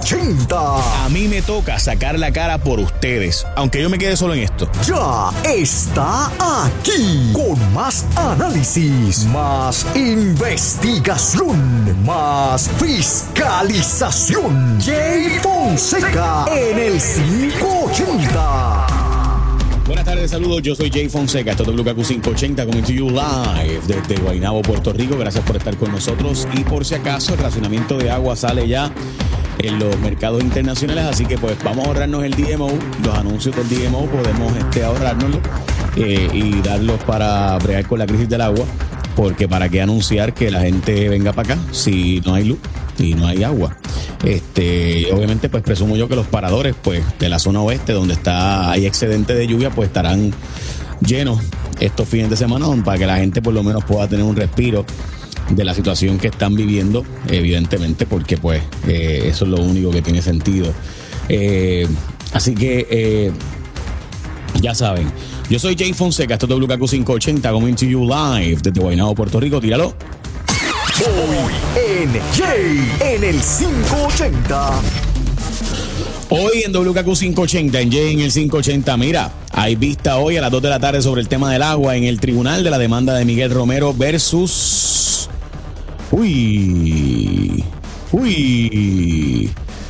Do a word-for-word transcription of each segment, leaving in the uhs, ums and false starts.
ochenta. A mí me toca sacar la cara por ustedes, aunque yo me quede solo en esto. Ya está aquí, con más análisis, más investigación, más fiscalización. Jay Fonseca en el quinientos ochenta. Buenas tardes, saludos, yo soy Jay Fonseca, esto es W K Q quinientos ochenta, coming to you live desde Guaynabo, Puerto Rico. Gracias por estar con nosotros y por si acaso el racionamiento de agua sale ya en los mercados internacionales, así que pues vamos a ahorrarnos el D M O, los anuncios del D M O podemos este, ahorrárnoslo eh, y darlos para bregar con la crisis del agua, porque para qué anunciar que la gente venga para acá si no hay luz y no hay agua. Este, obviamente pues presumo yo que los paradores pues de la zona oeste donde está hay excedente de lluvia pues estarán llenos estos fines de semana para que la gente por lo menos pueda tener un respiro de la situación que están viviendo, evidentemente, porque pues eh, eso es lo único que tiene sentido. Eh, así que eh, ya saben, yo soy Jay Fonseca, esto es W K Q quinientos ochenta, coming to you live desde Guaynabo, Puerto Rico. Tíralo. Hoy en Jay en el quinientos ochenta. Hoy en W K Q quinientos ochenta, en Jay en el quinientos ochenta, mira, hay vista hoy a las dos de la tarde sobre el tema del agua en el tribunal de la demanda de Miguel Romero versus... Uy, uy,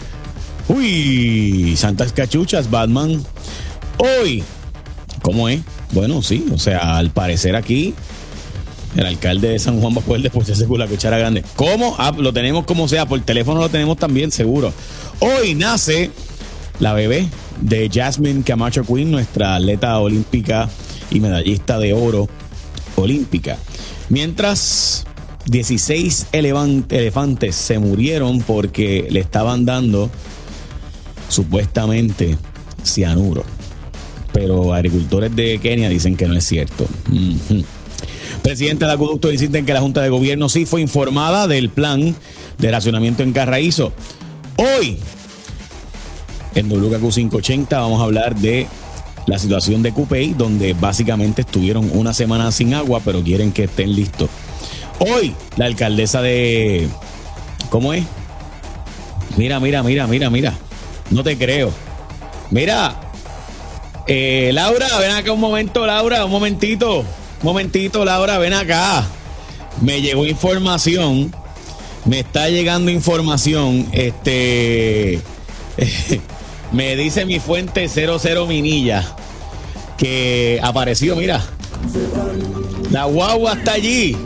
uy, Santas Cachuchas, Batman. Hoy, ¿cómo es? Bueno, sí, o sea, al parecer aquí el alcalde de San Juan va a poder después con la cuchara grande. ¿Cómo? Ah, lo tenemos como sea, por teléfono lo tenemos también, seguro. Hoy nace la bebé de Jasmine Camacho Quinn, nuestra atleta olímpica y medallista de oro olímpica. Mientras dieciséis elevan- elefantes se murieron porque le estaban dando supuestamente cianuro. Pero agricultores de Kenia dicen que no es cierto. Uh-huh. Presidente del acueducto insiste que la Junta de Gobierno sí fue informada del plan de racionamiento en Carraízo. Hoy, en W K Q quinientos ochenta, vamos a hablar de la situación de Cupey, donde básicamente estuvieron una semana sin agua, pero quieren que estén listos. Hoy, la alcaldesa de... ¿Cómo es? Mira, mira, mira, mira, mira. No te creo. Mira. Eh, Laura, ven acá un momento, Laura, un momentito. Un momentito, Laura, ven acá. Me llegó información. Me está llegando información. Este... me dice mi fuente cero cero Minilla que apareció, mira. La guagua está allí.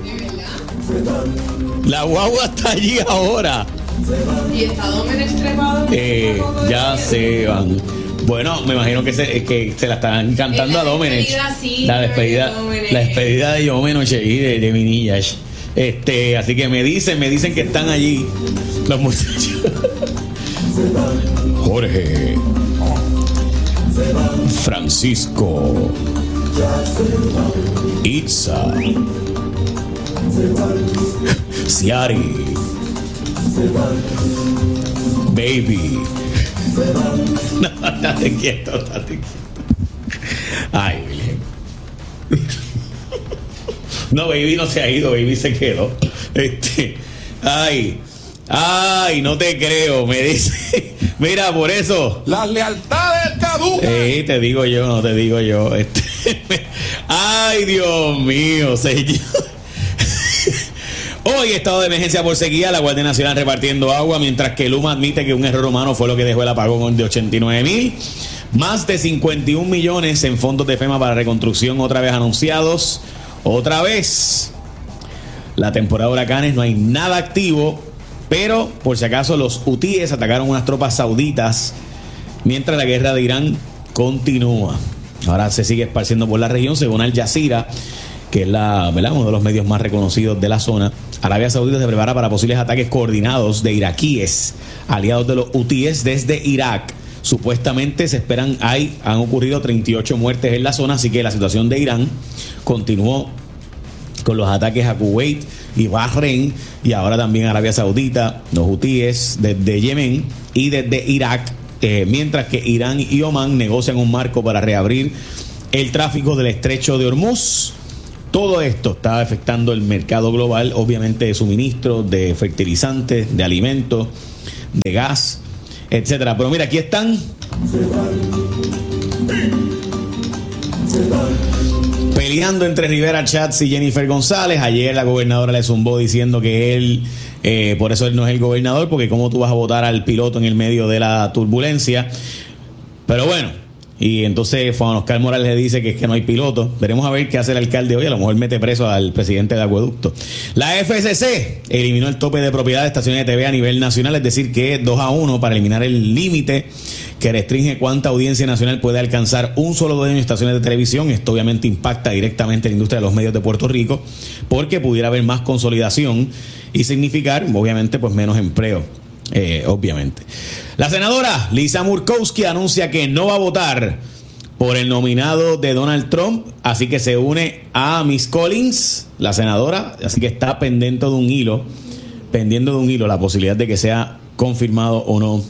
La guagua está allí ahora. ¿Y está Domenech trepado? Eh, ya se van. Bueno, me imagino que se, que se la están cantando la a Domenech. Despedida, sí, la despedida, Domenech. la despedida de Domenech y de, de Minilla. Este, así que me dicen, me dicen que están allí los muchachos. Jorge, Francisco, Itza, Ciari, Baby. No, estate quieto, estate quieto. Ay, Virgen. No, Baby no se ha ido, Baby se quedó. Este, ay, ay, no te creo, me dice. Mira, por eso. Las lealtades caducan. Eh, te digo yo, no te digo yo. Este, ay, Dios mío, señor. Hoy estado de emergencia por sequía, la Guardia Nacional repartiendo agua, mientras que Luma admite que un error humano fue lo que dejó el apagón de ochenta y nueve mil. Más de cincuenta y un millones en fondos de FEMA para reconstrucción otra vez anunciados. Otra vez. La temporada de huracanes, no hay nada activo, pero por si acaso los hutíes atacaron unas tropas sauditas mientras la guerra de Irán continúa. Ahora se sigue esparciendo por la región, según Al Jazeera, que es la, ¿verdad?, uno de los medios más reconocidos de la zona. Arabia Saudita se prepara para posibles ataques coordinados de iraquíes, aliados de los hutíes desde Irak. Supuestamente se esperan, hay, han ocurrido treinta y ocho muertes en la zona, así que la situación de Irán continuó con los ataques a Kuwait y Bahrein, y ahora también Arabia Saudita, los hutíes desde Yemen y desde Irak, eh, mientras que Irán y Omán negocian un marco para reabrir el tráfico del estrecho de Hormuz. Todo esto está afectando el mercado global, obviamente, de suministros, de fertilizantes, de alimentos, de gas, etcétera. Pero mira, aquí están peleando entre Rivera Schatz y Jennifer González. Ayer la gobernadora le zumbó diciendo que él, eh, por eso él no es el gobernador, porque cómo tú vas a votar al piloto en el medio de la turbulencia. Pero bueno, y entonces Juan Oscar Morales le dice que es que no hay piloto. Veremos a ver qué hace el alcalde hoy. A lo mejor mete preso al presidente de Acueducto. La F C C eliminó el tope de propiedad de estaciones de T V a nivel nacional, es decir, que es dos a uno para eliminar el límite que restringe cuánta audiencia nacional puede alcanzar un solo dueño de estaciones de televisión. Esto obviamente impacta directamente a la industria de los medios de Puerto Rico, porque pudiera haber más consolidación y significar, obviamente, pues menos empleo. Eh, obviamente. La senadora Lisa Murkowski anuncia que no va a votar por el nominado de Donald Trump, así que se une a Miss Collins, la senadora, así que está pendiente de un hilo, pendiendo de un hilo la posibilidad de que sea confirmado o no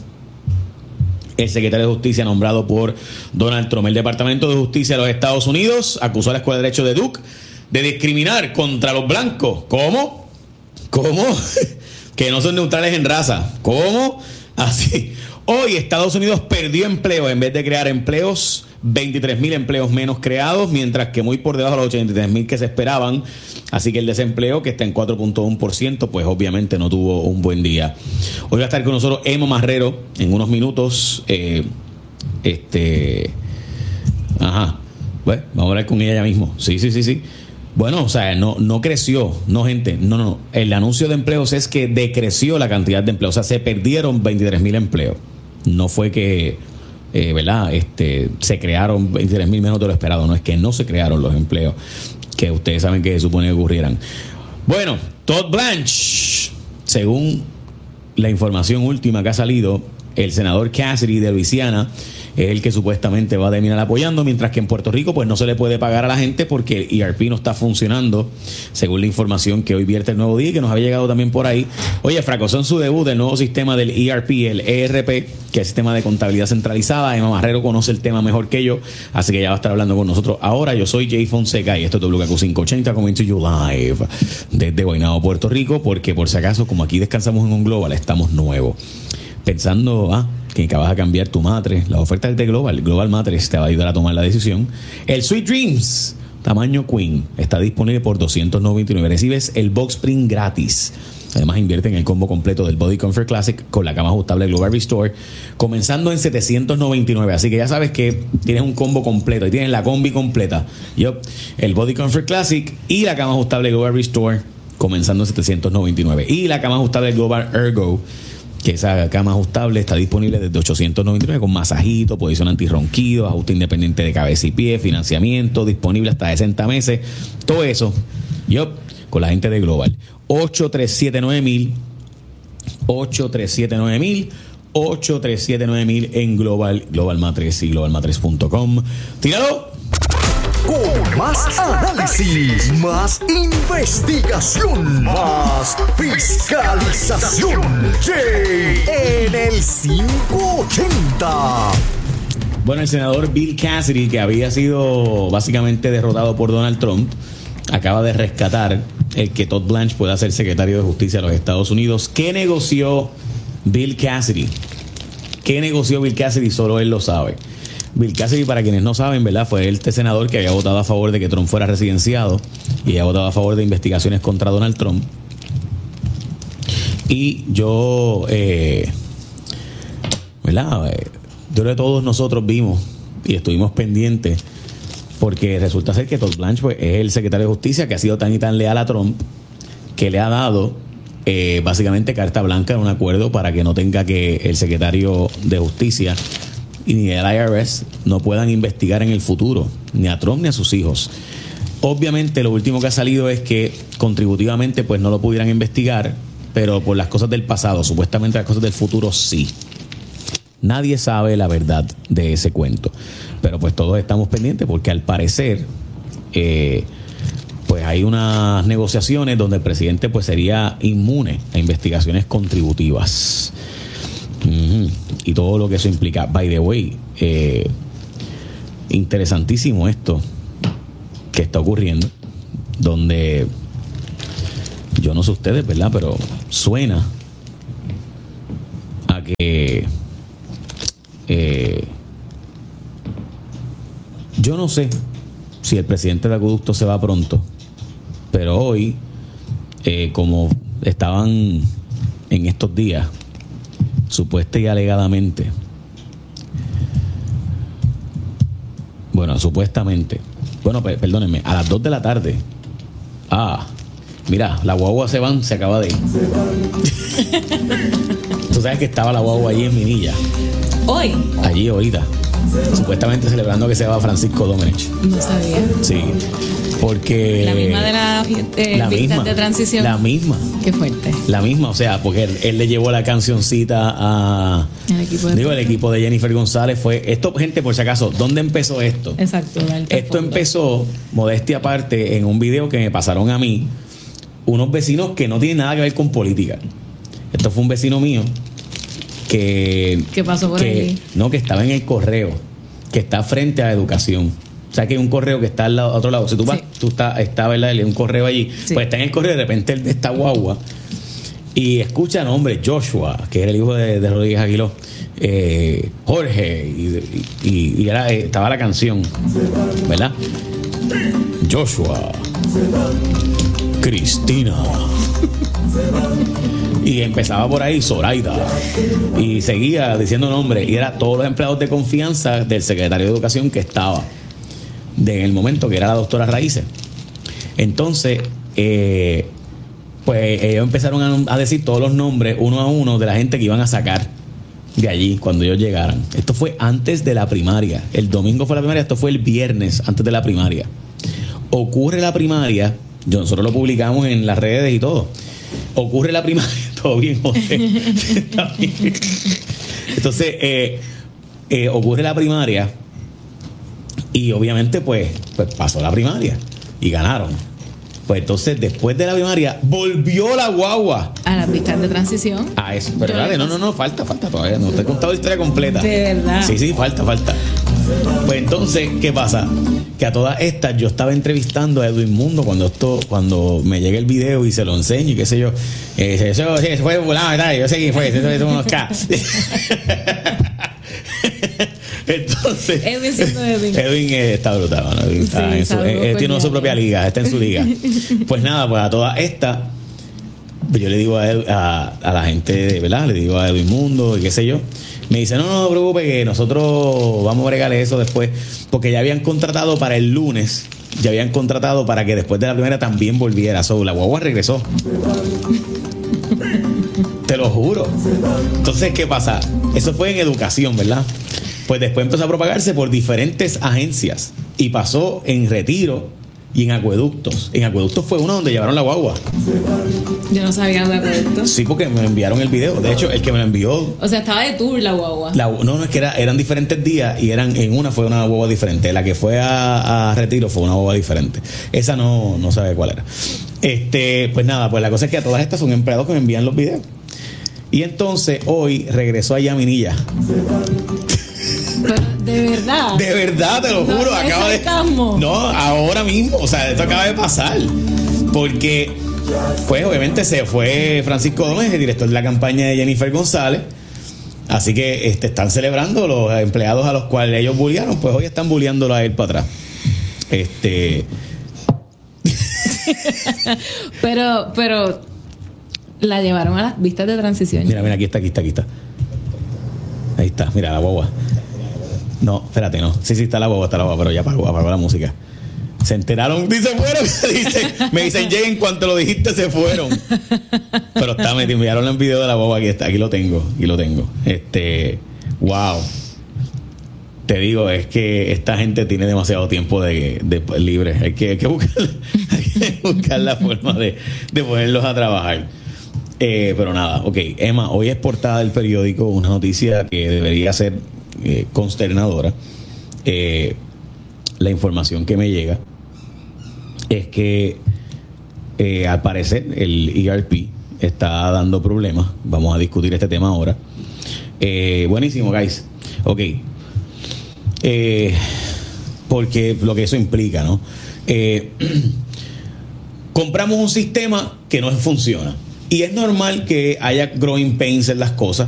el secretario de Justicia nombrado por Donald Trump. El Departamento de Justicia de los Estados Unidos acusó a la Escuela de Derecho de Duke de discriminar contra los blancos. ¿Cómo? ¿Cómo? Que no son neutrales en raza. ¿Cómo? Así. Hoy Estados Unidos perdió empleo. En vez de crear empleos, veintitrés mil empleos menos creados, mientras que muy por debajo de los ochenta y tres mil que se esperaban. Así que el desempleo, que está en cuatro punto uno por ciento, pues obviamente no tuvo un buen día. Hoy va a estar con nosotros Emma Marrero en unos minutos. Eh, este... Ajá. Bueno, vamos a hablar con ella ya mismo. Sí, sí, sí, sí. Bueno, o sea, no, no creció, no, gente, no, no, no. El anuncio de empleos es que decreció la cantidad de empleos, o sea, se perdieron veintitrés mil empleos. No fue que, eh, ¿verdad? Este, se crearon veintitrés mil menos de lo esperado, no es que no se crearon los empleos que ustedes saben que se supone que ocurrieran. Bueno, Todd Blanche, según la información última que ha salido, el senador Cassidy de Luisiana es el que supuestamente va a terminar apoyando, mientras que en Puerto Rico pues no se le puede pagar a la gente porque el E R P no está funcionando, según la información que hoy vierte el Nuevo Día y que nos había llegado también por ahí. Oye, fracasó en su debut del nuevo sistema del E R P, el E R P, que es el sistema de contabilidad centralizada. Emma Marrero conoce el tema mejor que yo, así que ya va a estar hablando con nosotros ahora. Yo soy Jay Fonseca y esto es W K Q quinientos ochenta, coming to you live desde Guaynabo, Puerto Rico, porque por si acaso, como aquí descansamos en un Global, estamos nuevos. Pensando, ah, que vas a cambiar tu matres, las ofertas de Global, Global Matres te va a ayudar a tomar la decisión. El Sweet Dreams, tamaño Queen, está disponible por doscientos noventa y nueve. Recibes el Box Spring gratis. Además, invierte en el combo completo del Body Comfort Classic con la cama ajustable Global Restore, comenzando en setecientos noventa y nueve. Así que ya sabes que tienes un combo completo y tienes la combi completa. Yep. El Body Comfort Classic y la cama ajustable Global Restore, comenzando en setecientos noventa y nueve. Y la cama ajustable Global Ergo, que esa cama ajustable está disponible desde ochocientos noventa y nueve con masajito, posición antirronquido, ajuste independiente de cabeza y pie, financiamiento disponible hasta sesenta meses. Todo eso, yo, con la gente de Global. ocho tres siete nueve mil, ocho tres siete nueve mil, ocho tres siete nueve mil en Global, Global Matres y global matres punto com. ¡Tíralo! Con más análisis, más investigación, más fiscalización. Jay en el quinientos ochenta. Bueno, el senador Bill Cassidy, que había sido básicamente derrotado por Donald Trump, acaba de rescatar el que Todd Blanche pueda ser secretario de Justicia de los Estados Unidos. ¿Qué negoció Bill Cassidy? ¿Qué negoció Bill Cassidy? Solo él lo sabe. Bill Cassidy, para quienes no saben, ¿verdad?, fue este senador que había votado a favor de que Trump fuera residenciado y había votado a favor de investigaciones contra Donald Trump. Y yo, eh, ¿verdad?, eh, yo creo que todos nosotros vimos y estuvimos pendientes, porque resulta ser que Todd Blanche pues, es el secretario de Justicia que ha sido tan y tan leal a Trump, que le ha dado eh, básicamente carta blanca en un acuerdo para que no tenga que el secretario de Justicia y ni el I R S no puedan investigar en el futuro ni a Trump ni a sus hijos. Obviamente lo último que ha salido es que contributivamente pues no lo pudieran investigar, pero por las cosas del pasado, supuestamente las cosas del futuro sí. Nadie sabe la verdad de ese cuento, pero pues todos estamos pendientes porque al parecer eh, pues hay unas negociaciones donde el presidente pues sería inmune a investigaciones contributivas. Uh-huh. Y todo lo que eso implica. By the way, eh, interesantísimo esto que está ocurriendo, donde yo no sé ustedes, ¿verdad?, pero suena a que Eh, yo no sé si el presidente del acueducto se va pronto, pero hoy, eh, como estaban en estos días, supuesta y alegadamente, bueno, supuestamente, bueno, per- perdónenme, a las dos de la tarde, ah, mira, la guagua se van, se acaba de ir. Tú sabes que estaba la guagua allí en Minilla. Hoy. Allí ahorita. Supuestamente celebrando que se va Francisco Domenech. No sabía. Sí. Porque. La misma de la eh, la vistas misma, de transición. La misma. Qué fuerte. La misma, o sea, porque él, él le llevó la cancioncita a. El equipo de digo, el equipo de Jennifer González fue. Esto, gente, por si acaso, ¿dónde empezó esto? Exacto. Esto empezó, modestia aparte, en un video que me pasaron a mí, unos vecinos que no tienen nada que ver con política. Esto fue un vecino mío que. ¿Qué pasó por que, ahí? No, que estaba en el correo, que está frente a educación. O sea, que hay un correo que está al lado, otro lado. Si tú vas, Sí. tú estás, está, ¿verdad? Hay un correo allí. Sí. Pues está en el correo y de repente él está guagua. Y escucha nombre, Joshua, que era el hijo de, de Rodríguez Aguiló, eh, Jorge, y, y, y era, eh, estaba la canción, ¿verdad? Joshua, Cristina. Y empezaba por ahí Zoraida. Y seguía diciendo nombres. Y era todos los empleados de confianza del secretario de Educación que estaba de, en el momento, que era la doctora Raíces. Entonces, eh, pues ellos empezaron a, a decir todos los nombres uno a uno de la gente que iban a sacar de allí cuando ellos llegaran. Esto fue antes de la primaria. El domingo fue la primaria, esto fue el viernes antes de la primaria. Ocurre la primaria, yo, nosotros lo publicamos en las redes y todo. Ocurre la primaria, todo bien, José. Está bien. Entonces, eh, eh, ocurre la primaria y obviamente pues, pues pasó la primaria y ganaron. Pues entonces, después de la primaria, volvió la guagua A las vistas de transición. a eso. Pero Yo dale, le no, no, no, falta, falta todavía. No te he contado la historia completa. De verdad. Sí, sí, falta, falta. Pues entonces, ¿qué pasa? Que a todas estas yo estaba entrevistando a Edwin Mundo cuando esto, cuando me llega el video y se lo enseño y qué sé yo. Eh, eso, eso, eso fue volado, ¿verdad? Yo sé quién fue, eso es unos K. Entonces, Edwin siendo Edwin. Edwin eh, está brutal, ¿no? Edwin está Sí, en su, saludos, eh, eh, tiene pues, su ya. propia liga, está en su liga. Pues nada, pues a todas estas, yo le digo a, Ed- a, a la gente, ¿verdad? Le digo a Edwin Mundo y qué sé yo. Me dice, no, no, no preocupe, que nosotros vamos a bregarle eso después, porque ya habían contratado para el lunes, ya habían contratado para que después de la primera también volviera. So, la guagua regresó. Te lo juro. Entonces, ¿qué pasa? Eso fue en educación, ¿verdad? Pues después empezó a propagarse por diferentes agencias y pasó en Retiro y en Acueductos. En Acueductos fue uno donde llevaron la guagua. Yo no sabía nada de esto. Sí, porque me enviaron el video. De hecho, el que me lo envió... O sea, estaba de tour la guagua. La, no, no, es que era, eran diferentes días y eran en una fue una guagua diferente. La que fue a, a Retiro fue una guagua diferente. Esa no, no sabe cuál era. Este, pues nada, pues la cosa es que a todas estas son empleados que me envían los videos. Y entonces hoy regresó allá a Minilla. Pero, de verdad. De verdad, te lo No, juro. no es acaba de. sarcasmo. No, ahora mismo. O sea, esto acaba de pasar. Porque, pues, obviamente se fue Francisco Gómez, el director de la campaña de Jennifer González. Así que este, están celebrando los empleados a los cuales ellos bullearon. Pues hoy están bulleándolo a él para atrás. Este. pero, pero la llevaron a las vistas de transición. Mira, mira, aquí está, aquí está, aquí está. Ahí está, mira la guagua. No, espérate, no. Sí, sí, está la guagua, está la guagua, pero ya apagó, apagó la música. Se enteraron, dice, fueron. Dice, me dicen, Jay, en cuanto lo dijiste, se fueron. Pero está, me enviaron el video de la guagua, aquí está, aquí lo tengo, aquí lo tengo. Este, wow. Te digo, es que esta gente tiene demasiado tiempo de, de libre. Hay que, hay que buscar, hay que buscar la forma de, de ponerlos a trabajar. Eh, pero nada, ok, Emma, hoy es portada del periódico una noticia que debería ser eh, consternadora. Eh, la información que me llega es que eh, al parecer el E R P está dando problemas. Vamos a discutir este tema ahora. Eh, buenísimo, guys. Ok. Eh, porque lo que eso implica, ¿no? Eh, compramos un sistema que no funciona. Y es normal que haya growing pains en las cosas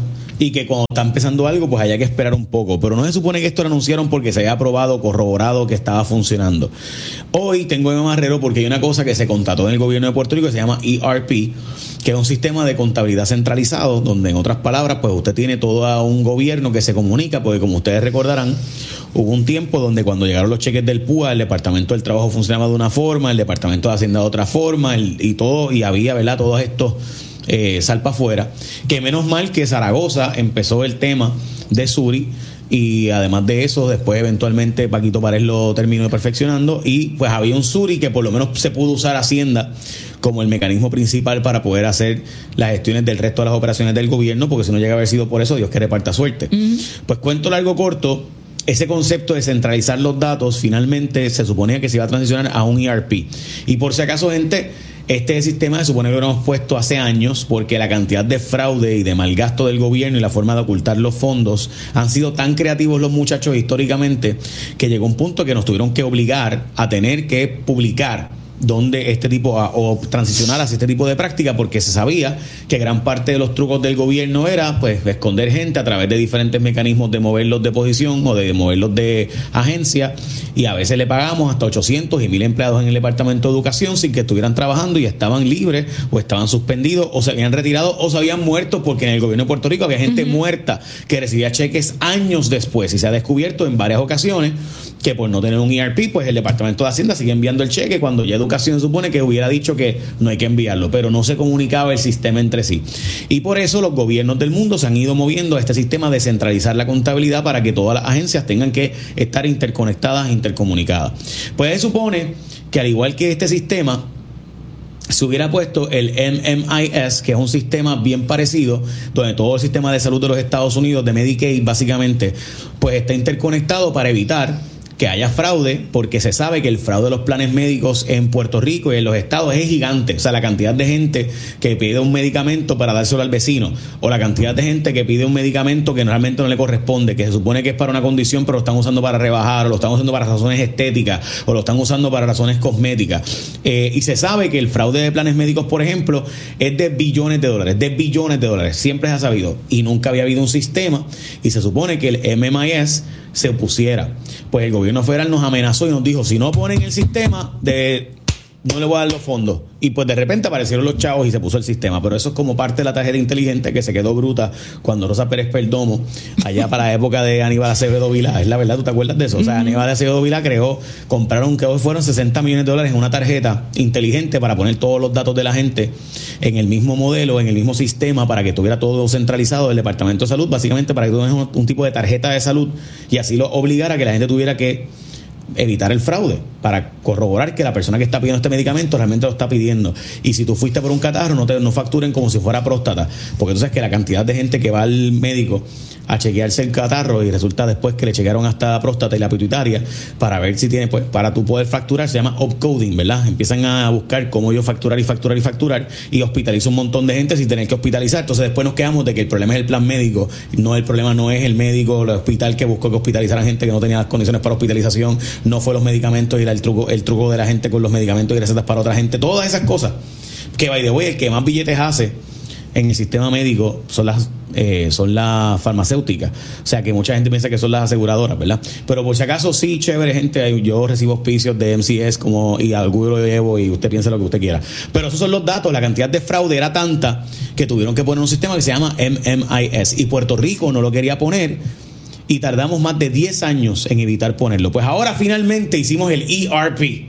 y que cuando está empezando algo, pues haya que esperar un poco. Pero no se supone que esto lo anunciaron porque se haya probado, corroborado que estaba funcionando. Hoy tengo en Marrero porque hay una cosa que se contrató en el gobierno de Puerto Rico que se llama E R P, que es un sistema de contabilidad centralizado, donde en otras palabras, pues usted tiene todo un gobierno que se comunica, porque como ustedes recordarán, hubo un tiempo donde cuando llegaron los cheques del P U A, el Departamento del Trabajo funcionaba de una forma, el Departamento de Hacienda de otra forma, el, y todo, y había, ¿verdad?, todos estos eh, salpa afuera, que menos mal que Zaragoza empezó el tema de Suri, y además de eso, después eventualmente Paquito Párez lo terminó perfeccionando, y pues había un Suri que por lo menos se pudo usar Hacienda como el mecanismo principal para poder hacer las gestiones del resto de las operaciones del gobierno, porque si no llega a haber sido por eso, Dios que reparta suerte. Uh-huh. Pues cuento largo corto, ese concepto de centralizar los datos finalmente se suponía que se iba a transicionar a un E R P. Y por si acaso, gente, este sistema se supone que lo hemos puesto hace años porque la cantidad de fraude y de malgasto del gobierno y la forma de ocultar los fondos han sido tan creativos los muchachos históricamente que llegó un punto que nos tuvieron que obligar a tener que publicar donde este tipo a, o transicionar hacia este tipo de práctica, porque se sabía que gran parte de los trucos del gobierno era pues esconder gente a través de diferentes mecanismos de moverlos de posición o de moverlos de agencia, y a veces le pagamos hasta ochocientos y mil empleados en el Departamento de Educación sin que estuvieran trabajando y estaban libres o estaban suspendidos o se habían retirado o se habían muerto, porque en el gobierno de Puerto Rico había gente uh-huh. muerta que recibía cheques años después, y se ha descubierto en varias ocasiones que por no tener un E R P, pues el Departamento de Hacienda sigue enviando el cheque cuando ya Educación supone que hubiera dicho que no hay que enviarlo, pero no se comunicaba el sistema entre sí. Y por eso los gobiernos del mundo se han ido moviendo a este sistema de centralizar la contabilidad para que todas las agencias tengan que estar interconectadas e intercomunicadas. Pues se supone que al igual que este sistema, se hubiera puesto el M M I S, que es un sistema bien parecido, donde todo el sistema de salud de los Estados Unidos, de Medicaid, básicamente, pues está interconectado para evitar que haya fraude, porque se sabe que el fraude de los planes médicos en Puerto Rico y en los estados es gigante. O sea, la cantidad de gente que pide un medicamento para dárselo al vecino, o la cantidad de gente que pide un medicamento que realmente no le corresponde, que se supone que es para una condición, pero lo están usando para rebajar, o lo están usando para razones estéticas, o lo están usando para razones cosméticas. Eh, y se sabe que el fraude de planes médicos, por ejemplo, es de billones de dólares, de billones de dólares. Siempre se ha sabido. Y nunca había habido un sistema, y se supone que el M M I S se opusiera. Pues el gobierno federal nos amenazó y nos dijo, si no ponen el sistema, de no le voy a dar los fondos. Y pues de repente aparecieron los chavos y se puso el sistema. Pero eso es como parte de la tarjeta inteligente que se quedó bruta cuando Rosa Pérez Perdomo, allá para la época de Aníbal Acevedo Vilá. Es la verdad, ¿tú te acuerdas de eso? O sea, Aníbal Acevedo Vilá creó, compraron, que hoy fueron sesenta millones de dólares en una tarjeta inteligente para poner todos los datos de la gente en el mismo modelo, en el mismo sistema, para que tuviera todo centralizado del Departamento de Salud, básicamente para que tuvieras un, un tipo de tarjeta de salud, y así lo obligara a que la gente tuviera que evitar el fraude, para corroborar que la persona que está pidiendo este medicamento realmente lo está pidiendo. Y si tú fuiste por un catarro, no te no facturen como si fuera próstata, porque tú sabes que la cantidad de gente que va al médico a chequearse el catarro y resulta después que le chequearon hasta la próstata y la pituitaria para ver si tiene, pues para tú poder facturar, se llama upcoding, ¿verdad? Empiezan a buscar cómo yo facturar y facturar y facturar, y hospitaliza un montón de gente sin tener que hospitalizar. Entonces después nos quedamos de que el problema es el plan médico. No, el problema no es el médico o el hospital que buscó que hospitalizaran gente que no tenía las condiciones para hospitalización, no fue los medicamentos y era el truco, el truco de la gente con los medicamentos y recetas para otra gente. Todas esas cosas que, by the way, el que más billetes hace en el sistema médico son las eh, son las farmacéuticas. O sea que mucha gente piensa que son las aseguradoras, ¿verdad? Pero por si acaso, sí, chévere, gente, yo recibo auspicios de M C S como, y alguno lo llevo, y usted piensa lo que usted quiera. Pero esos son los datos. La cantidad de fraude era tanta que tuvieron que poner un sistema que se llama M M I S, y Puerto Rico no lo quería poner, y tardamos más de diez años en evitar ponerlo. Pues ahora finalmente hicimos el E R P.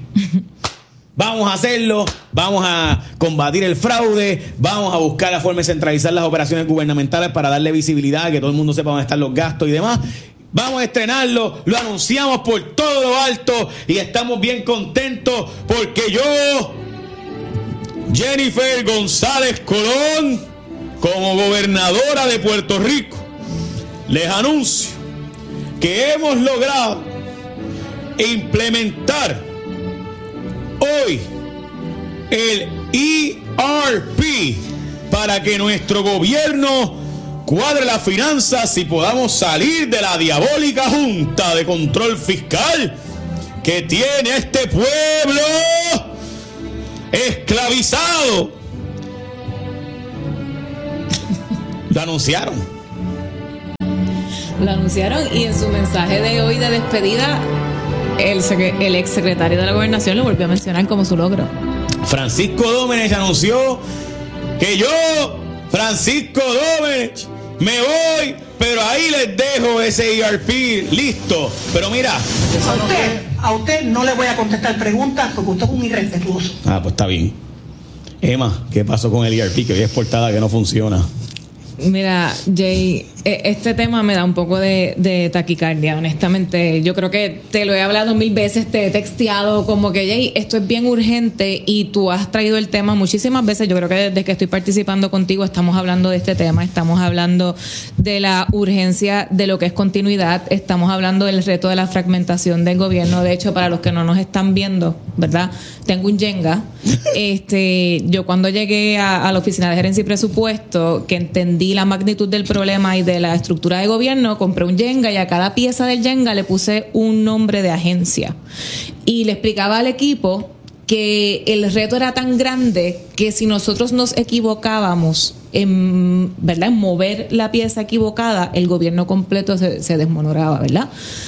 Vamos a hacerlo, vamos a combatir el fraude, vamos a buscar la forma de centralizar las operaciones gubernamentales para darle visibilidad, que todo el mundo sepa dónde están los gastos y demás. Vamos a estrenarlo, lo anunciamos por todo lo alto y estamos bien contentos porque yo, Jennifer González Colón, como gobernadora de Puerto Rico, les anuncio que hemos logrado implementar hoy el E R P para que nuestro gobierno cuadre las finanzas y podamos salir de la diabólica Junta de Control Fiscal que tiene este pueblo esclavizado. Lo anunciaron. Lo anunciaron y en su mensaje de hoy de despedida, el, el ex secretario de la Gobernación lo volvió a mencionar como su logro. Francisco Domenech anunció que yo, Francisco Domenech, me voy, pero ahí les dejo ese E R P listo. Pero mira, A usted, a usted no le voy a contestar preguntas porque usted es un irrespetuoso. Ah, pues está bien. Emma, ¿qué pasó con el E R P? Que hoy es portada que no funciona. Mira, Jay, este tema me da un poco de, de taquicardia, honestamente. Yo creo que te lo he hablado mil veces, te he texteado como que, Jay, esto es bien urgente y tú has traído el tema muchísimas veces. Yo creo que desde que estoy participando contigo estamos hablando de este tema, estamos hablando de la urgencia de lo que es continuidad, estamos hablando del reto de la fragmentación del gobierno. De hecho, para los que no nos están viendo, ¿verdad? Tengo un Jenga. Este, yo cuando llegué a, a la oficina de gerencia y presupuesto, que entendí la magnitud del problema y de la estructura de gobierno, compré un Jenga y a cada pieza del Jenga le puse un nombre de agencia. Y le explicaba al equipo que el reto era tan grande que si nosotros nos equivocábamos en, ¿verdad?, en mover la pieza equivocada, el gobierno completo se, se desmonoraba, ¿verdad?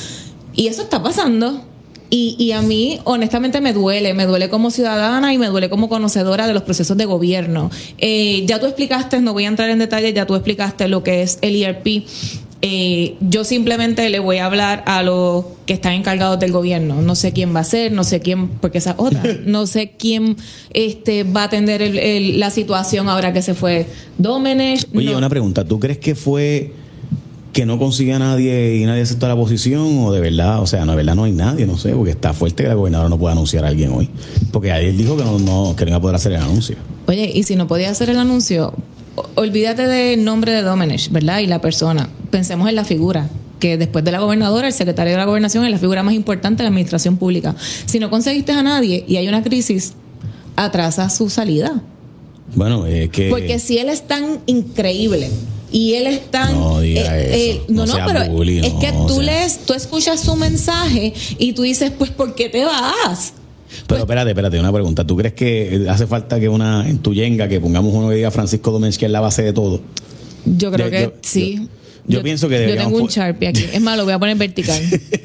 Y eso está pasando. Y, y a mí, honestamente, me duele. Me duele como ciudadana y me duele como conocedora de los procesos de gobierno. Eh, ya tú explicaste, no voy a entrar en detalle, ya tú explicaste lo que es el E R P. Eh, yo simplemente le voy a hablar a los que están encargados del gobierno. No sé quién va a ser, no sé quién, porque esa otra, no sé quién este, va a atender el, el, la situación ahora que se fue Domenech. Oye, no. Una pregunta. ¿Tú crees que fue que no consigue a nadie y nadie aceptó la posición, o de verdad, o sea, no, de verdad no hay nadie, no sé, porque está fuerte que la gobernadora no pueda anunciar a alguien hoy, porque ayer dijo que no, no, que no iba a poder hacer el anuncio? Oye, y si no podía hacer el anuncio, olvídate del nombre de Domenech, ¿verdad? Y la persona, pensemos en la figura, que después de la gobernadora, el secretario de la gobernación es la figura más importante de la administración pública. Si no conseguiste a nadie y hay una crisis, atrasa su salida. Bueno, es que... Porque si él es tan increíble y él es tan... No diga eh, eso. Eh, no, no, no, pero bully, es no, que tú o sea. lees, tú escuchas su mensaje y tú dices, pues, ¿por qué te vas? Pero Pues, espérate, espérate, una pregunta. ¿Tú crees que hace falta que una en tu Yenga, que pongamos uno que diga Francisco Domenech, que es la base de todo? yo creo yo- que yo- sí. yo- yo pienso que Yo deberíamos tengo un po- Sharpie aquí. Es más, lo voy a poner vertical.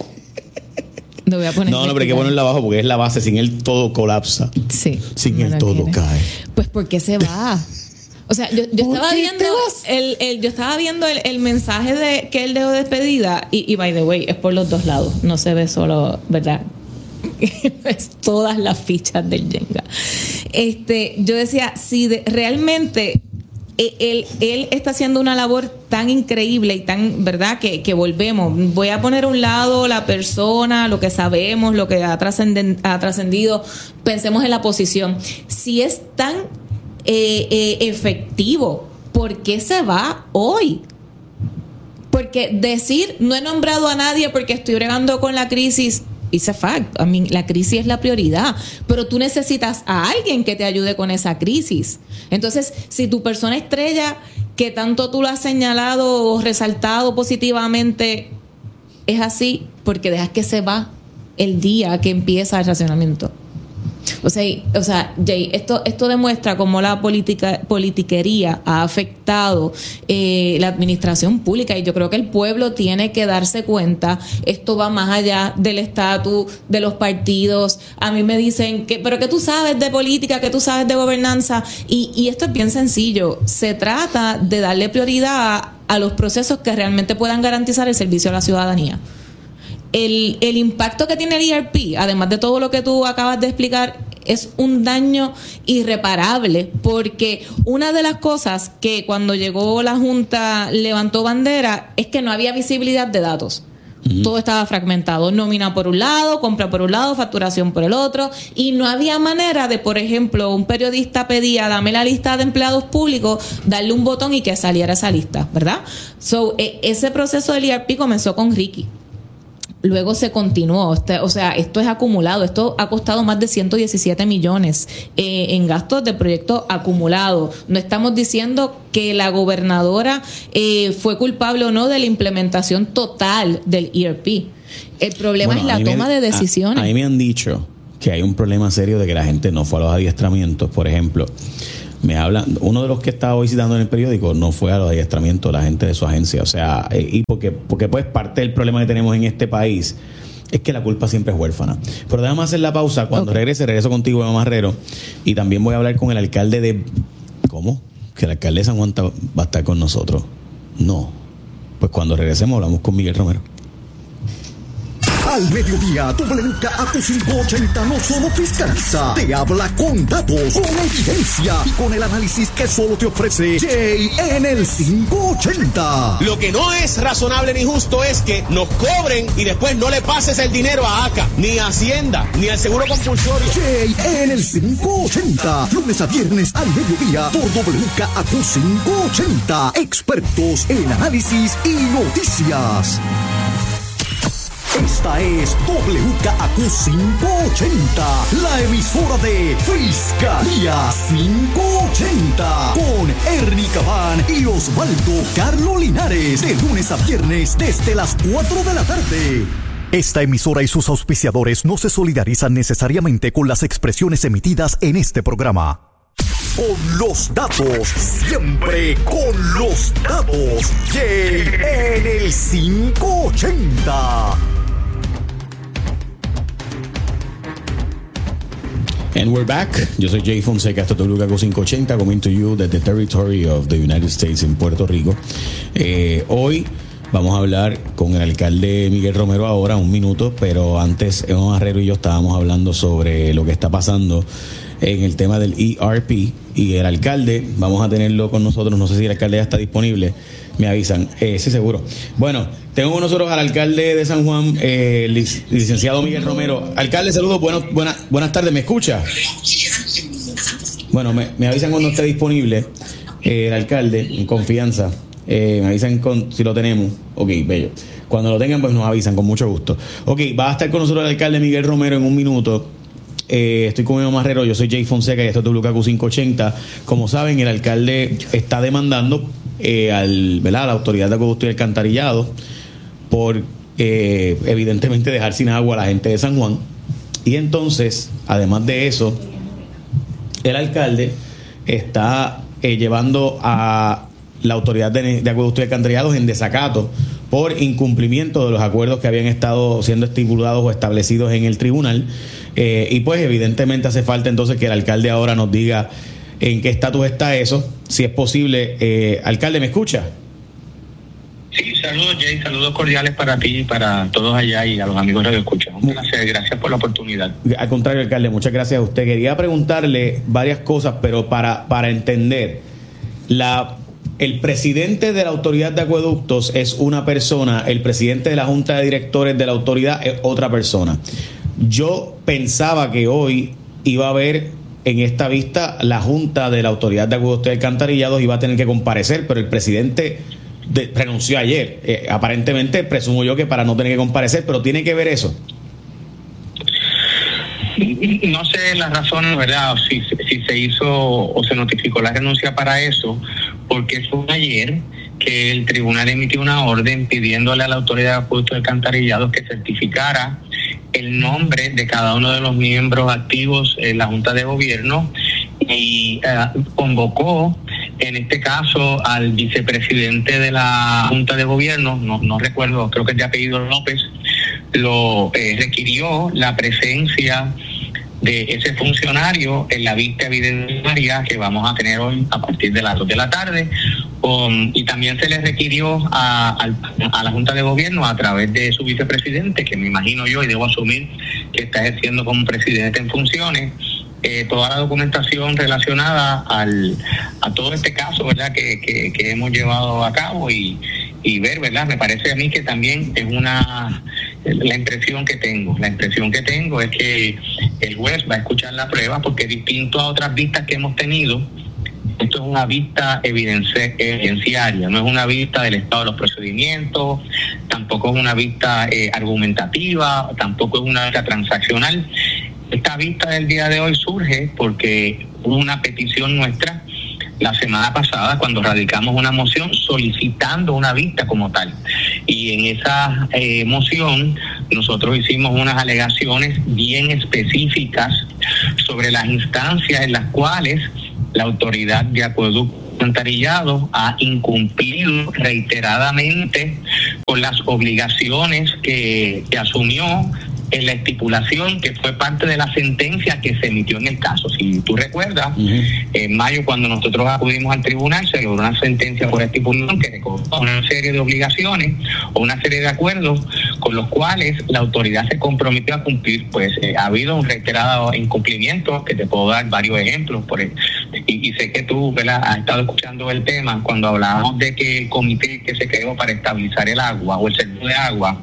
Lo voy a poner No, no, pero hay que vertical. ponerlo abajo porque es la base. Sin él todo colapsa. Sí. Sin me él lo todo tiene. cae. Pues porque se va. O sea, yo, yo ¿Por estaba qué viendo te vas? el, el, yo estaba viendo el, el mensaje de que él dejó de despedida y, y by the way, es por los dos lados. No se ve solo, ¿verdad? Es todas las fichas del Jenga. Este, yo decía, si de, realmente él, él, él está haciendo una labor tan increíble y tan, ¿verdad? Que, que volvemos. Voy a poner a un lado la persona, lo que sabemos, lo que ha trascenden- ha trascendido. Pensemos en la posición. Si es tan eh, eh, efectivo, ¿por qué se va hoy? Porque decir, no he nombrado a nadie porque estoy bregando con la crisis, it's a fact. I mean, la crisis es la prioridad, pero tú necesitas a alguien que te ayude con esa crisis. Entonces, si tu persona estrella, que tanto tú lo has señalado o resaltado positivamente, es así, porque dejas que se va el día que empieza el racionamiento. O sea, o sea, Jay, esto, esto demuestra cómo la política, politiquería ha afectado eh, la administración pública, y yo creo que el pueblo tiene que darse cuenta. Esto va más allá del estatus de los partidos. A mí me dicen que, pero que tú sabes de política, que tú sabes de gobernanza, y, y esto es bien sencillo. Se trata de darle prioridad a los procesos que realmente puedan garantizar el servicio a la ciudadanía. El, el impacto que tiene el E R P, además de todo lo que tú acabas de explicar, es un daño irreparable, porque una de las cosas que cuando llegó la Junta levantó bandera es que no había visibilidad de datos. Uh-huh. Todo estaba fragmentado, nómina por un lado, compra por un lado, facturación por el otro, y no había manera de, por ejemplo, un periodista pedía, dame la lista de empleados públicos, darle un botón y que saliera esa lista, ¿verdad? So, eh, ese proceso del E R P comenzó con Ricky. Luego se continuó, este, o sea, esto es acumulado, esto ha costado más de ciento diecisiete millones eh, en gastos de proyecto acumulado. No estamos diciendo que la gobernadora eh, fue culpable o no de la implementación total del E R P. El problema Bueno, es la toma me, de decisiones. A, a mí me han dicho que hay un problema serio de que la gente no fue a los adiestramientos. Por ejemplo, me hablan, uno de los que estaba visitando en el periódico no fue a los adiestramientos de la gente de su agencia, o sea, eh, y porque, porque pues parte del problema que tenemos en este país es que la culpa siempre es huérfana. Pero déjame hacer la pausa, cuando okay. regrese, regreso contigo, Emma Marrero, y también voy a hablar con el alcalde de... ¿Cómo? Que el alcalde de San Juan va a estar con nosotros. No. Pues cuando regresemos hablamos con Miguel Romero. Al mediodía, W K A Q cinco ochenta no solo fiscaliza, te habla con datos, con evidencia y con el análisis que solo te ofrece Jay en el cinco ochenta. Lo que no es razonable ni justo es que nos cobren y después no le pases el dinero a ACA, ni a Hacienda, ni al Seguro Compulsorio. Jay en el cinco ochenta, lunes a viernes al mediodía por W K A Q cinco ochenta. Expertos en análisis y noticias. Esta es W K A Q cinco ochenta, la emisora de Fiscalía cinco ochenta, con Ernie Cabán y Osvaldo Carlo Linares, de lunes a viernes desde las cuatro de la tarde. Esta emisora y sus auspiciadores no se solidarizan necesariamente con las expresiones emitidas en este programa. Con los datos, siempre con los datos. Jay en el cinco ochenta. And we're back. Yo soy Jay Fonseca, esto es W K A Q cinco ochenta, coming to you desde the territory of the United States en Puerto Rico. Eh, hoy vamos a hablar con el alcalde Miguel Romero ahora, un minuto, pero antes Emma Marrero y yo estábamos hablando sobre lo que está pasando en el tema del E R P y el alcalde, vamos a tenerlo con nosotros, no sé si el alcalde ya está disponible, me avisan, eh, sí seguro. Bueno, tengo con nosotros al alcalde de San Juan, eh, el licenciado Miguel Romero. Alcalde, saludos, bueno, buena, buenas tardes, ¿me escucha? Bueno, me, me avisan cuando esté disponible eh, el alcalde, en confianza, eh, me avisan con, si lo tenemos, ok, bello. Cuando lo tengan, pues nos avisan, con mucho gusto. Ok, va a estar con nosotros el alcalde Miguel Romero en un minuto. Eh, estoy con Emma Marrero, yo soy Jay Fonseca y esto es W K A Q cinco ochenta. Como saben, el alcalde está demandando eh, al, ¿verdad? a la autoridad de acueducto y alcantarillado por eh, evidentemente dejar sin agua a la gente de San Juan. Y entonces, además de eso, el alcalde está eh, llevando a la autoridad de, de acueducto y alcantarillados en desacato por incumplimiento de los acuerdos que habían estado siendo estipulados o establecidos en el tribunal. Eh, y pues evidentemente hace falta entonces que el alcalde ahora nos diga en qué estatus está eso, si es posible. Eh, alcalde, ¿me escucha? Sí, saludos Jay, saludos cordiales para ti y para todos allá y a los amigos que lo escuchan. Un placer, gracias por la oportunidad. Al contrario, alcalde, muchas gracias a usted. Quería preguntarle varias cosas, pero para, para entender, la, el presidente de la autoridad de acueductos es una persona, el presidente de la junta de directores de la autoridad es otra persona. Yo pensaba que hoy iba a haber en esta vista la junta de la autoridad de acueductos y alcantarillados iba a tener que comparecer, pero el presidente de, renunció ayer. Eh, aparentemente, presumo yo que para no tener que comparecer, pero tiene que ver eso. No sé las razones, ¿verdad? Si, si se hizo o se notificó la renuncia para eso, porque fue ayer que el tribunal emitió una orden pidiéndole a la autoridad de acueductos y alcantarillados que certificara el nombre de cada uno de los miembros activos en la Junta de Gobierno y uh, convocó en este caso al vicepresidente de la Junta de Gobierno, no, no recuerdo, creo que es de apellido López, lo eh, requirió la presencia de ese funcionario en la vista evidenciaria que vamos a tener hoy a partir de las dos de la tarde. Um, y también se le requirió a, a, a la Junta de Gobierno a través de su vicepresidente, que me imagino yo y debo asumir que está ejerciendo como presidente en funciones, eh, toda la documentación relacionada al a todo este caso, ¿verdad? Que, que, que hemos llevado a cabo y, y ver, ¿verdad? Me parece a mí que también es una la impresión que tengo, la impresión que tengo es que el juez va a escuchar la prueba porque distinto a otras vistas que hemos tenido, esto es una vista evidenciaria, no es una vista del estado de los procedimientos, tampoco es una vista eh, argumentativa, tampoco es una vista transaccional. Esta vista del día de hoy surge porque hubo una petición nuestra la semana pasada cuando radicamos una moción solicitando una vista como tal. Y en esa eh, moción nosotros hicimos unas alegaciones bien específicas sobre las instancias en las cuales la autoridad de acueducto alcantarillado ha incumplido reiteradamente con las obligaciones que, que asumió en la estipulación que fue parte de la sentencia que se emitió en el caso. Si tú recuerdas, uh-huh. en mayo, cuando nosotros acudimos al tribunal, se logró una sentencia por estipulación que recoge una serie de obligaciones o una serie de acuerdos con los cuales la autoridad se comprometió a cumplir. Pues eh, ha habido un reiterado incumplimiento, que te puedo dar varios ejemplos. Por el, y, y sé que tú, ¿verdad?, has estado escuchando el tema cuando hablábamos de que el comité que se creó para estabilizar el agua o el servicio de agua,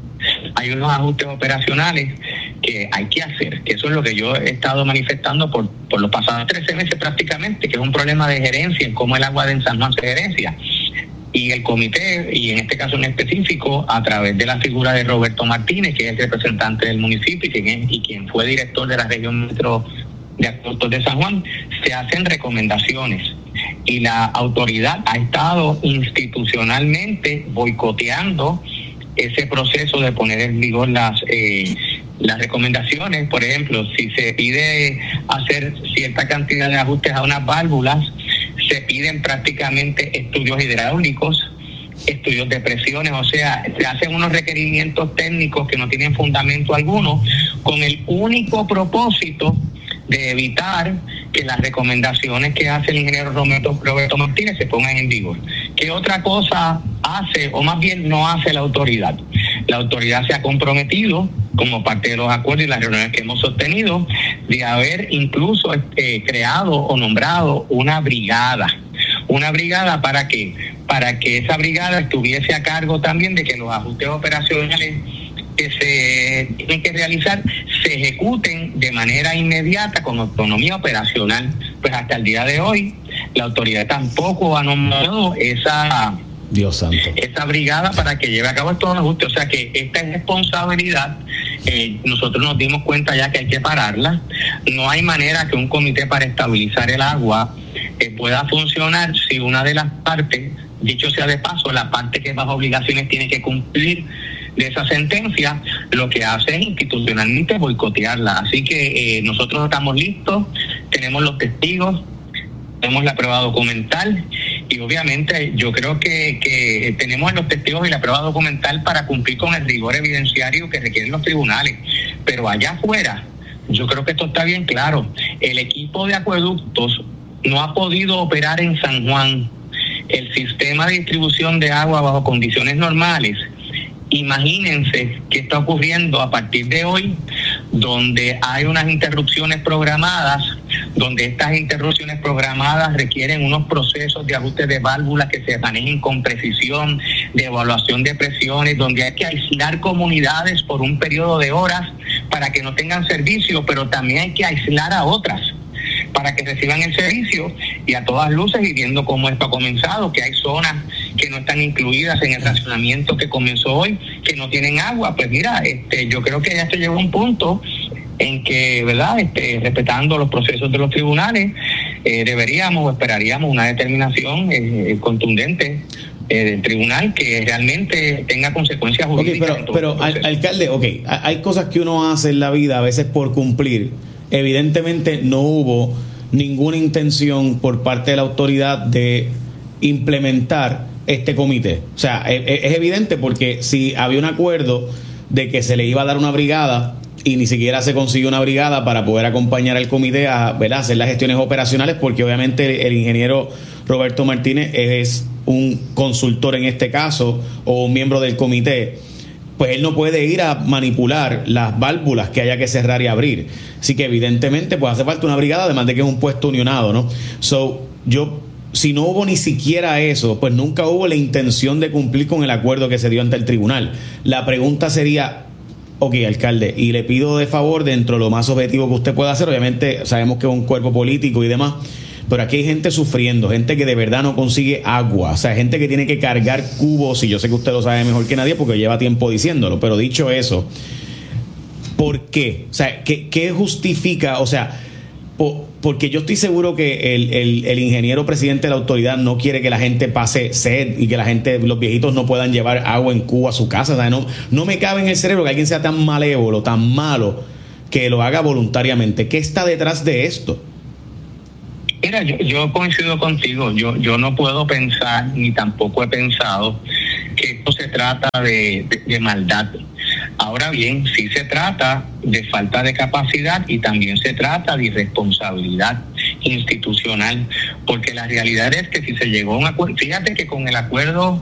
hay unos ajustes operacionales que hay que hacer, que eso es lo que yo he estado manifestando por, por los pasados trece meses prácticamente, que es un problema de gerencia en cómo el agua de San Juan se gerencia. Y el comité, y en este caso en específico, a través de la figura de Roberto Martínez, que es el representante del municipio y quien, y quien fue director de la región metro de acueductos de San Juan, se hacen recomendaciones. Y la autoridad ha estado institucionalmente boicoteando ese proceso de poner en vigor las eh, las recomendaciones. Por ejemplo, si se pide hacer cierta cantidad de ajustes a unas válvulas, se piden prácticamente estudios hidráulicos, estudios de presiones, o sea, se hacen unos requerimientos técnicos que no tienen fundamento alguno, con el único propósito de evitar que las recomendaciones que hace el ingeniero Roberto, Roberto Martínez se pongan en vigor. ¿Qué otra cosa hace, o más bien no hace la autoridad? La autoridad se ha comprometido, como parte de los acuerdos y las reuniones que hemos sostenido, de haber incluso eh, creado o nombrado una brigada. ¿Una brigada para qué? Para que esa brigada estuviese a cargo también de que los ajustes operacionales que se tienen que realizar se ejecuten de manera inmediata con autonomía operacional. Pues hasta el día de hoy la autoridad tampoco ha nombrado esa Dios santo esa brigada para que lleve a cabo estos ajustes. O sea que esta responsabilidad eh, nosotros nos dimos cuenta ya que hay que pararla. No hay manera que un comité para estabilizar el agua eh, pueda funcionar si una de las partes, dicho sea de paso, la parte que más obligaciones tiene que cumplir de esa sentencia, lo que hace es institucionalmente boicotearla. Así que eh, nosotros estamos listos, tenemos los testigos, tenemos la prueba documental y obviamente yo creo que, que tenemos los testigos y la prueba documental para cumplir con el rigor evidenciario que requieren los tribunales. Pero allá afuera, yo creo que esto está bien claro. El equipo de acueductos no ha podido operar en San Juan el sistema de distribución de agua bajo condiciones normales. Imagínense qué está ocurriendo a partir de hoy, donde hay unas interrupciones programadas, donde estas interrupciones programadas requieren unos procesos de ajuste de válvulas que se manejen con precisión, de evaluación de presiones, donde hay que aislar comunidades por un periodo de horas para que no tengan servicio, pero también hay que aislar a otras para que reciban el servicio, y a todas luces, y viendo cómo esto ha comenzado, que hay zonas que no están incluidas en el racionamiento que comenzó hoy, que no tienen agua. Pues mira, este, yo creo que ya esto llegó a un punto en que, ¿verdad?, este, respetando los procesos de los tribunales, eh, deberíamos o esperaríamos una determinación eh, contundente eh, del tribunal que realmente tenga consecuencias jurídicas. Okay, pero, pero al, alcalde, ok, hay cosas que uno hace en la vida a veces por cumplir. Evidentemente no hubo ninguna intención por parte de la autoridad de implementar este comité. O sea, es, es evidente, porque si había un acuerdo de que se le iba a dar una brigada y ni siquiera se consiguió una brigada para poder acompañar al comité a, ¿verdad?, hacer las gestiones operacionales, porque obviamente el ingeniero Roberto Martínez es un consultor en este caso o un miembro del comité, pues él no puede ir a manipular las válvulas que haya que cerrar y abrir. Así que evidentemente pues hace falta una brigada, además de que es un puesto unionado, ¿no? So, yo, si no hubo ni siquiera eso, pues nunca hubo la intención de cumplir con el acuerdo que se dio ante el tribunal. La pregunta sería, ok, alcalde, y le pido de favor, dentro de lo más objetivo que usted pueda hacer, obviamente sabemos que es un cuerpo político y demás, pero aquí hay gente sufriendo, gente que de verdad no consigue agua, o sea, gente que tiene que cargar cubos, y yo sé que usted lo sabe mejor que nadie porque lleva tiempo diciéndolo, pero dicho eso, ¿por qué? O sea, ¿qué, qué justifica? O sea, po, porque yo estoy seguro que el, el, el ingeniero presidente de la autoridad no quiere que la gente pase sed y que la gente, los viejitos no puedan llevar agua en cubo a su casa. O sea, no, no me cabe en el cerebro que alguien sea tan malévolo, tan malo, que lo haga voluntariamente. ¿Qué está detrás de esto? Mira, yo, yo coincido contigo, yo, yo no puedo pensar, ni tampoco he pensado que esto se trata de, de, de maldad. Ahora bien, sí se trata de falta de capacidad y también se trata de irresponsabilidad institucional, porque la realidad es que si se llegó a un acuerdo, fíjate que con el acuerdo,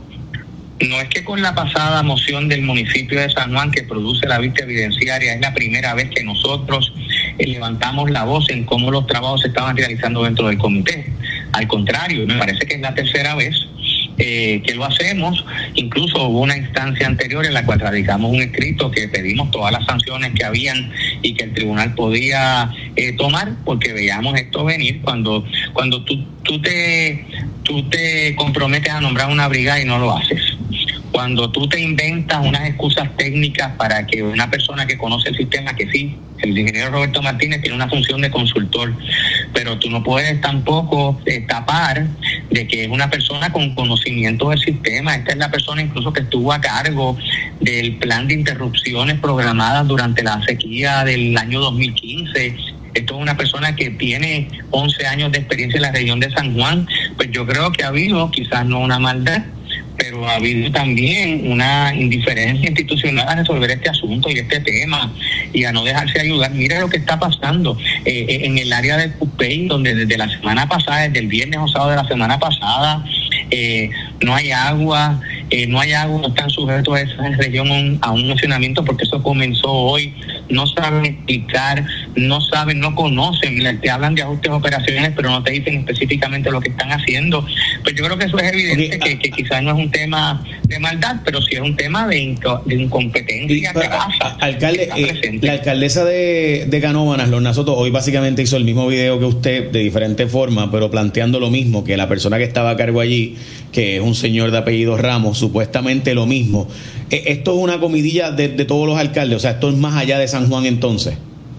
no es que con la pasada moción del municipio de San Juan que produce la vista evidenciaria, es la primera vez que nosotros eh, levantamos la voz en cómo los trabajos se estaban realizando dentro del comité. Al contrario, me parece que es la tercera vez eh, que lo hacemos. Incluso hubo una instancia anterior en la cual radicamos un escrito que pedimos todas las sanciones que habían y que el tribunal podía eh, tomar, porque veíamos esto venir cuando cuando tú, tú te tú te comprometes a nombrar una brigada y no lo haces. Cuando tú te inventas unas excusas técnicas para que una persona que conoce el sistema, que sí, el ingeniero Roberto Martínez tiene una función de consultor, pero tú no puedes tampoco eh, tapar de que es una persona con conocimiento del sistema. Esta es la persona incluso que estuvo a cargo del plan de interrupciones programadas durante la sequía del año dos mil quince. Esto es una persona que tiene once años de experiencia en la región de San Juan. Pues yo creo que ha habido, quizás no una maldad, pero ha habido también una indiferencia institucional a resolver este asunto y este tema y a no dejarse ayudar. Mira lo que está pasando eh, en el área del Cupey, donde desde la semana pasada, desde el viernes o sábado de la semana pasada, eh, no hay agua, eh, no hay agua, no están sujetos a esa región a un, a un funcionamiento porque eso comenzó hoy. No saben explicar, no saben, no conocen, te hablan de ajustes operacionales, pero no te dicen específicamente lo que están haciendo. Pues yo creo que eso es evidente, okay, que, que quizás no es un tema de maldad, pero sí es un tema de, inco, de incompetencia. Y, que pasa, alcalde, eh, la alcaldesa de, de Canóvanas, Lorna Soto, hoy básicamente hizo el mismo video que usted de diferente forma, pero planteando lo mismo, que la persona que estaba a cargo allí, que es un señor de apellido Ramos, supuestamente lo mismo. Eh, esto es una comidilla de, de todos los alcaldes, o sea, esto es más allá de San Juan entonces.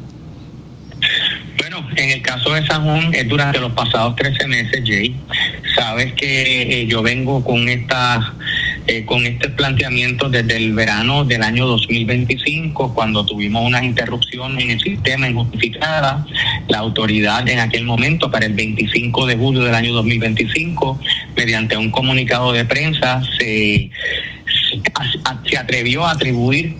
Bueno, en el caso de San Juan, es durante los pasados trece meses, Jay. Sabes que eh, yo vengo con esta eh, con este planteamiento desde el verano del año dos mil veinticinco, cuando tuvimos unas interrupciones en el sistema injustificadas. La autoridad en aquel momento, para el veinticinco de julio del año dos mil veinticinco, mediante un comunicado de prensa, se, se, se atrevió a atribuir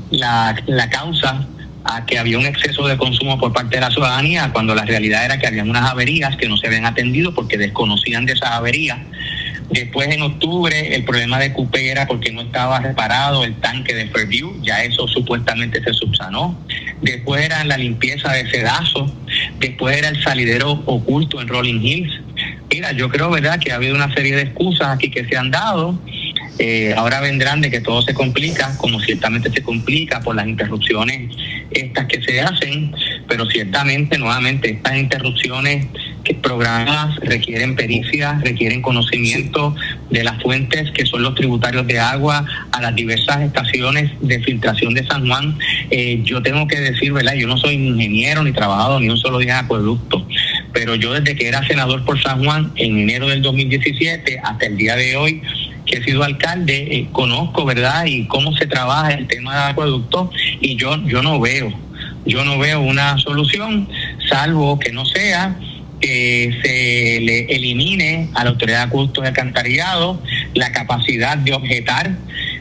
la, la causa a que había un exceso de consumo por parte de la ciudadanía, cuando la realidad era que había unas averías que no se habían atendido porque desconocían de esas averías. Después, en octubre, el problema de Cupey era porque no estaba reparado el tanque de Fairview, ya eso supuestamente se subsanó. Después era la limpieza de Cedazo, después era el salidero oculto en Rolling Hills. Mira, yo creo, ¿verdad?, que ha habido una serie de excusas aquí que se han dado. Eh, ahora vendrán de que todo se complica, como ciertamente se complica por las interrupciones estas que se hacen, pero ciertamente, nuevamente, estas interrupciones que programas requieren pericia, requieren conocimiento de las fuentes que son los tributarios de agua a las diversas estaciones de filtración de San Juan. Eh, yo tengo que decir, ¿verdad?, yo no soy ingeniero ni trabajado ni un solo día en acueducto, pero yo desde que era senador por San Juan en enero del dos mil diecisiete hasta el día de hoy que he sido alcalde, eh, conozco, ¿verdad?, y cómo se trabaja el tema de acueducto, y yo yo no veo, yo no veo una solución, salvo que no sea que se le elimine a la Autoridad de Acueductos y Alcantarillado la capacidad de objetar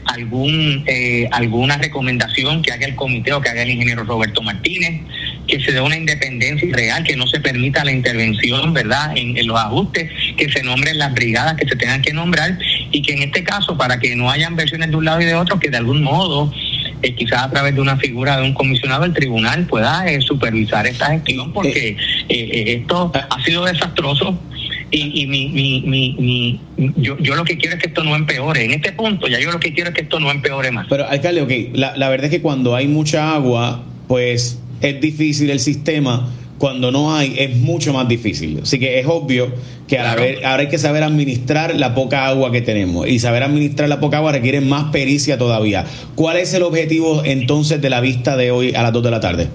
algún eh, alguna recomendación que haga el comité o que haga el ingeniero Roberto Martínez, que se dé una independencia real, que no se permita la intervención, ¿verdad?, en, en los ajustes, que se nombren las brigadas que se tengan que nombrar, y que en este caso, para que no hayan versiones de un lado y de otro, que de algún modo, eh, quizás a través de una figura de un comisionado del tribunal pueda eh, supervisar esta gestión, porque eh, eh, esto ha sido desastroso. Y, y mi, mi, mi, mi, yo, yo lo que quiero es que esto no empeore. En este punto ya yo lo que quiero es que esto no empeore más. Pero, alcalde, ok, la, la verdad es que cuando hay mucha agua, pues es difícil el sistema. Cuando no hay, es mucho más difícil. Así que es obvio que claro, ver, ahora hay que saber administrar la poca agua que tenemos. Y saber administrar la poca agua requiere más pericia todavía. ¿Cuál es el objetivo entonces de la vista de hoy a las dos de la tarde?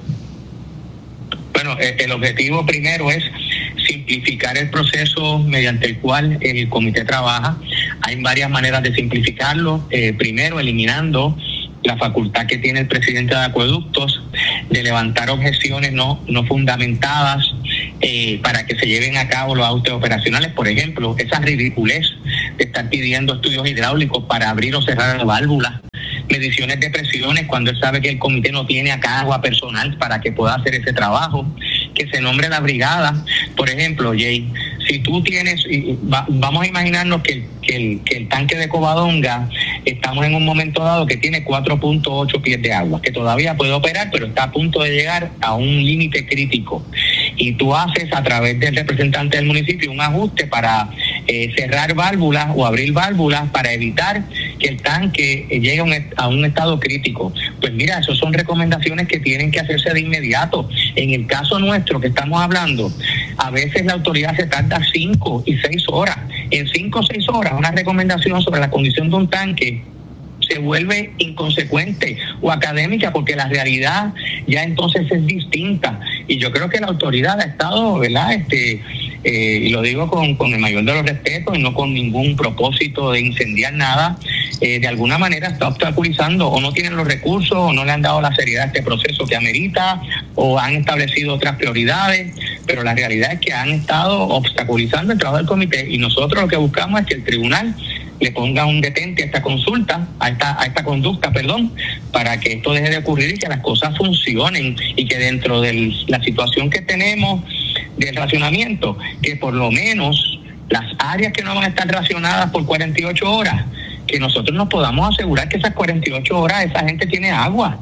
Bueno, el objetivo primero es simplificar el proceso mediante el cual el comité trabaja. Hay varias maneras de simplificarlo. Eh, primero, eliminando la facultad que tiene el presidente de acueductos de levantar objeciones no, no fundamentadas eh, para que se lleven a cabo los ajustes operacionales. Por ejemplo, esa ridiculez de estar pidiendo estudios hidráulicos para abrir o cerrar la válvula, mediciones de presiones cuando él sabe que el comité no tiene acá agua personal para que pueda hacer ese trabajo, que se nombre la brigada. Por ejemplo, Jay, si tú tienes, va, vamos a imaginarnos que, que, el, que el tanque de Covadonga, estamos en un momento dado que tiene cuatro punto ocho pies de agua, que todavía puede operar, pero está a punto de llegar a un límite crítico. Y tú haces a través del representante del municipio un ajuste para eh, cerrar válvulas o abrir válvulas para evitar que el tanque llegue a un, a un estado crítico. Pues mira, esas son recomendaciones que tienen que hacerse de inmediato. En el caso nuestro que estamos hablando, a veces la autoridad se tarda cinco y seis horas. En cinco o seis horas, una recomendación sobre la condición de un tanque se vuelve inconsecuente o académica, porque la realidad ya entonces es distinta. Y yo creo que la autoridad ha estado, ¿verdad? Este, eh, y lo digo con, con el mayor de los respetos y no con ningún propósito de incendiar nada, eh, de alguna manera está obstaculizando, o no tienen los recursos, o no le han dado la seriedad a este proceso que amerita, o han establecido otras prioridades, pero la realidad es que han estado obstaculizando el trabajo del comité, y nosotros lo que buscamos es que el tribunal le ponga un detente a esta consulta, a esta, a esta conducta, perdón, para que esto deje de ocurrir y que las cosas funcionen, y que dentro de la situación que tenemos del racionamiento, que por lo menos las áreas que no van a estar racionadas por cuarenta y ocho horas, que nosotros nos podamos asegurar que esas cuarenta y ocho horas esa gente tiene agua.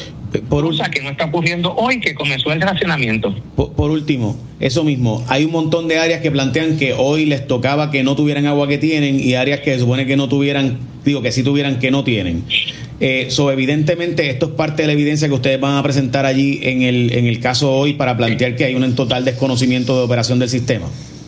Por cosa que no está ocurriendo hoy, que comenzó el racionamiento. Por, por último, eso mismo, hay un montón de áreas que plantean que hoy les tocaba que no tuvieran agua que tienen, y áreas que se supone que no tuvieran, digo que sí tuvieran que no tienen. Eh, so, evidentemente esto es parte de la evidencia que ustedes van a presentar allí en el, en el caso hoy, para plantear que hay un total desconocimiento de operación del sistema.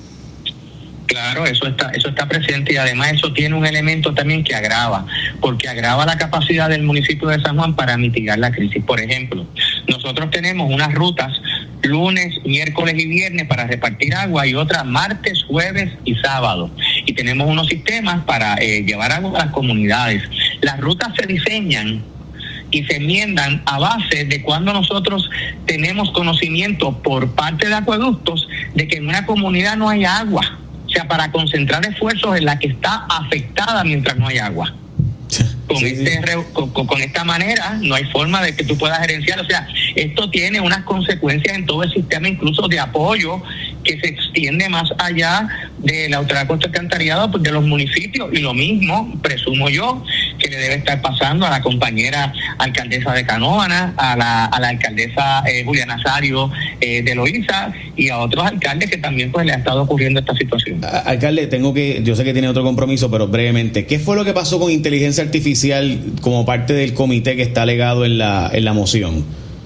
Claro, eso está, eso está presente, y además eso tiene un elemento también que agrava, porque agrava la capacidad del municipio de San Juan para mitigar la crisis. Por ejemplo, nosotros tenemos unas rutas lunes, miércoles y viernes para repartir agua, y otras martes, jueves y sábado. Y tenemos unos sistemas para eh, llevar agua a las comunidades. Las rutas se diseñan y se enmiendan a base de cuando nosotros tenemos conocimiento por parte de acueductos de que en una comunidad no hay agua. O sea, para concentrar esfuerzos en la que está afectada mientras no hay agua. Con, sí, este, sí. Con, con esta manera no hay forma de que tú puedas gerenciar. O sea, esto tiene unas consecuencias en todo el sistema, incluso de apoyo, que se extiende más allá de la autoridad de alcantarillado de los municipios. Y lo mismo, presumo yo, que le debe estar pasando a la compañera alcaldesa de Canóvana, a la, a la alcaldesa eh, Julia Nazario eh, de Loíza, y a otros alcaldes que también pues le ha estado ocurriendo esta situación. Alcalde, tengo que, yo sé que tiene otro compromiso, pero brevemente, ¿qué fue lo que pasó con inteligencia artificial como parte del comité que está alegado en la, en la moción?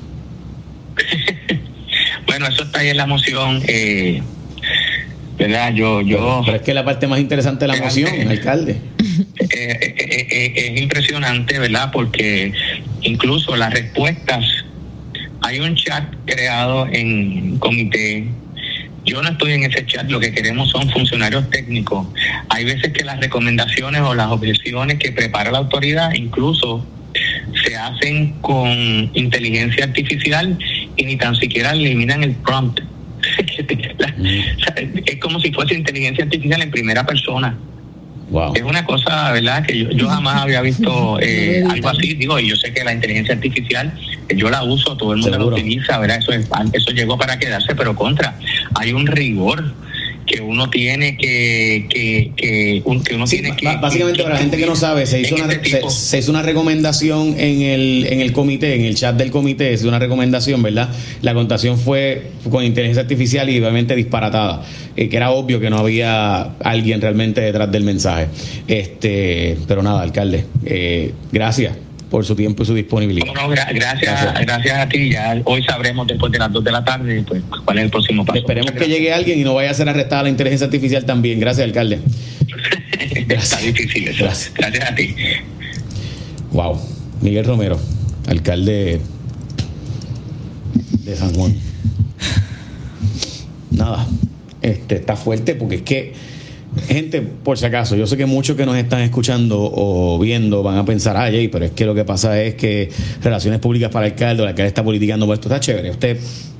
Bueno, eso está ahí en la moción, eh, ¿verdad? Yo, yo. Pero, pero es que la parte más interesante de la moción, eh, alcalde. Eh, eh, eh, eh, es impresionante, ¿verdad? Porque incluso las respuestas, hay un chat creado en comité. Yo no estoy en ese chat, lo que queremos son funcionarios técnicos. Hay veces que las recomendaciones o las objeciones que prepara la autoridad incluso se hacen con inteligencia artificial y ni tan siquiera eliminan el prompt. Es como si fuese inteligencia artificial en primera persona. Wow. Es una cosa, ¿verdad?, que yo, yo jamás había visto eh, algo así. Digo, y yo sé que la inteligencia artificial, yo la uso, todo el mundo ¿Seguro? la utiliza, ¿verdad? Eso, es, eso llegó para quedarse, pero contra, hay un rigor que uno tiene que que que, un, que uno sí, tiene que básicamente que, para la gente que no sabe, se hizo una este se, se hizo una recomendación en el en el comité, en el chat del comité, se hizo una recomendación, ¿verdad? La contación fue con inteligencia artificial y obviamente disparatada, eh, que era obvio que no había alguien realmente detrás del mensaje. Este, pero nada, alcalde, eh, gracias por su tiempo y su disponibilidad. No, no, gra- gracias, gracias, gracias a ti. Ya hoy sabremos después de las dos de la tarde pues cuál es el próximo paso. Esperemos que llegue alguien y no vaya a ser arrestada la inteligencia artificial también. Gracias, alcalde. Está difícil eso. Gracias. Gracias a ti. Wow. Miguel Romero, alcalde de San Juan. Nada, este está fuerte porque es que gente, por si acaso, yo sé que muchos que nos están escuchando o viendo van a pensar, ah, Jay, pero es que lo que pasa es que relaciones públicas para el alcalde, el alcalde está politicando, pues esto está chévere. Usted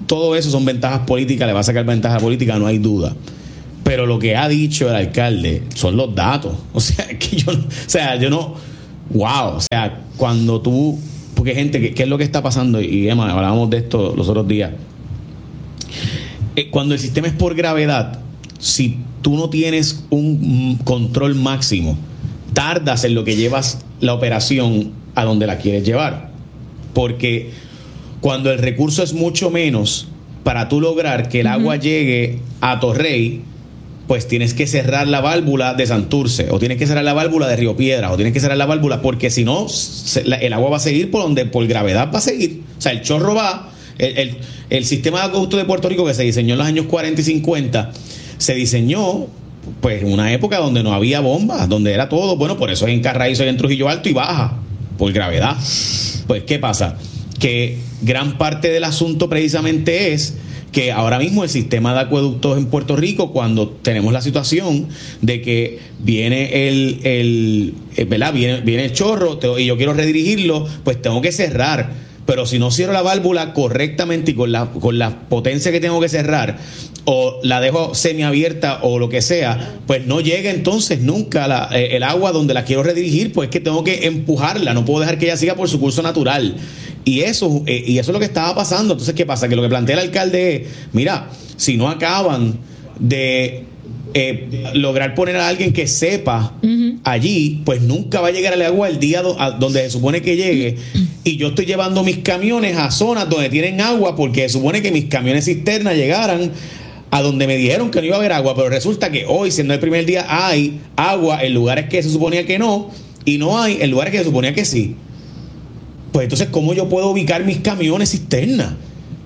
todo eso son ventajas políticas, le va a sacar ventaja política, no hay duda. Pero lo que ha dicho el alcalde son los datos. O sea, que yo, o sea, yo no, wow, o sea, cuando tú, porque gente, ¿qué, qué es lo que está pasando? Y Emma, hablábamos de esto los otros días. Eh, cuando el sistema es por gravedad, si tú no tienes un control máximo, tardas en lo que llevas la operación a donde la quieres llevar. Porque cuando el recurso es mucho menos, para tú lograr que el agua uh-huh. llegue a Torrey, pues tienes que cerrar la válvula de Santurce, o tienes que cerrar la válvula de Río Piedras, o tienes que cerrar la válvula, porque si no, se, la, el agua va a seguir por donde, por gravedad va a seguir. O sea, el chorro va, el, el, el sistema de acueducto de Puerto Rico que se diseñó en los años cuarenta y cincuenta, se diseñó pues en una época donde no había bombas, donde era todo, bueno, por eso es en Carraízo y en Trujillo Alto y baja, por gravedad. Pues, ¿qué pasa? Que gran parte del asunto precisamente es que ahora mismo el sistema de acueductos en Puerto Rico, cuando tenemos la situación de que viene el, el, el ¿verdad? Viene, viene el chorro y yo quiero redirigirlo, pues tengo que cerrar. Pero si no cierro la válvula correctamente y con la, con la potencia que tengo que cerrar, o la dejo semiabierta o lo que sea, pues no llega entonces nunca la, eh, el agua donde la quiero redirigir, pues es que tengo que empujarla, no puedo dejar que ella siga por su curso natural. Y eso, eh, y eso es lo que estaba pasando. Entonces, ¿qué pasa? Que lo que plantea el alcalde es, mira, si no acaban de eh, lograr poner a alguien que sepa uh-huh. allí, pues nunca va a llegar el agua el día do, a, donde se supone que llegue. Y yo estoy llevando mis camiones a zonas donde tienen agua, porque se supone que mis camiones cisternas llegaran a donde me dijeron que no iba a haber agua, pero resulta que hoy, siendo el primer día, hay agua en lugares que se suponía que no, y no hay en lugares que se suponía que sí. Pues entonces, ¿cómo yo puedo ubicar mis camiones cisternas?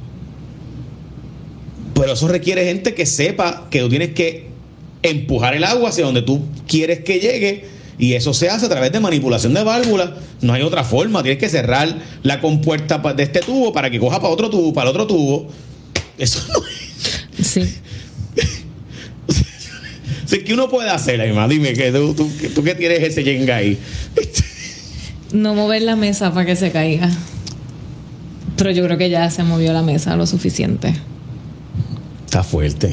Pero eso requiere gente que sepa que tú tienes que empujar el agua hacia donde tú quieres que llegue, y eso se hace a través de manipulación de válvulas. No hay otra forma. Tienes que cerrar la compuerta de este tubo para que coja para otro tubo, para el otro tubo. Eso no es... Sí. O sea, ¿qué uno puede hacer, Emma? Dime, que tú, tú, tú que tienes ese yenga ahí. No mover la mesa para que se caiga. Pero yo creo que ya se movió la mesa lo suficiente. Está fuerte.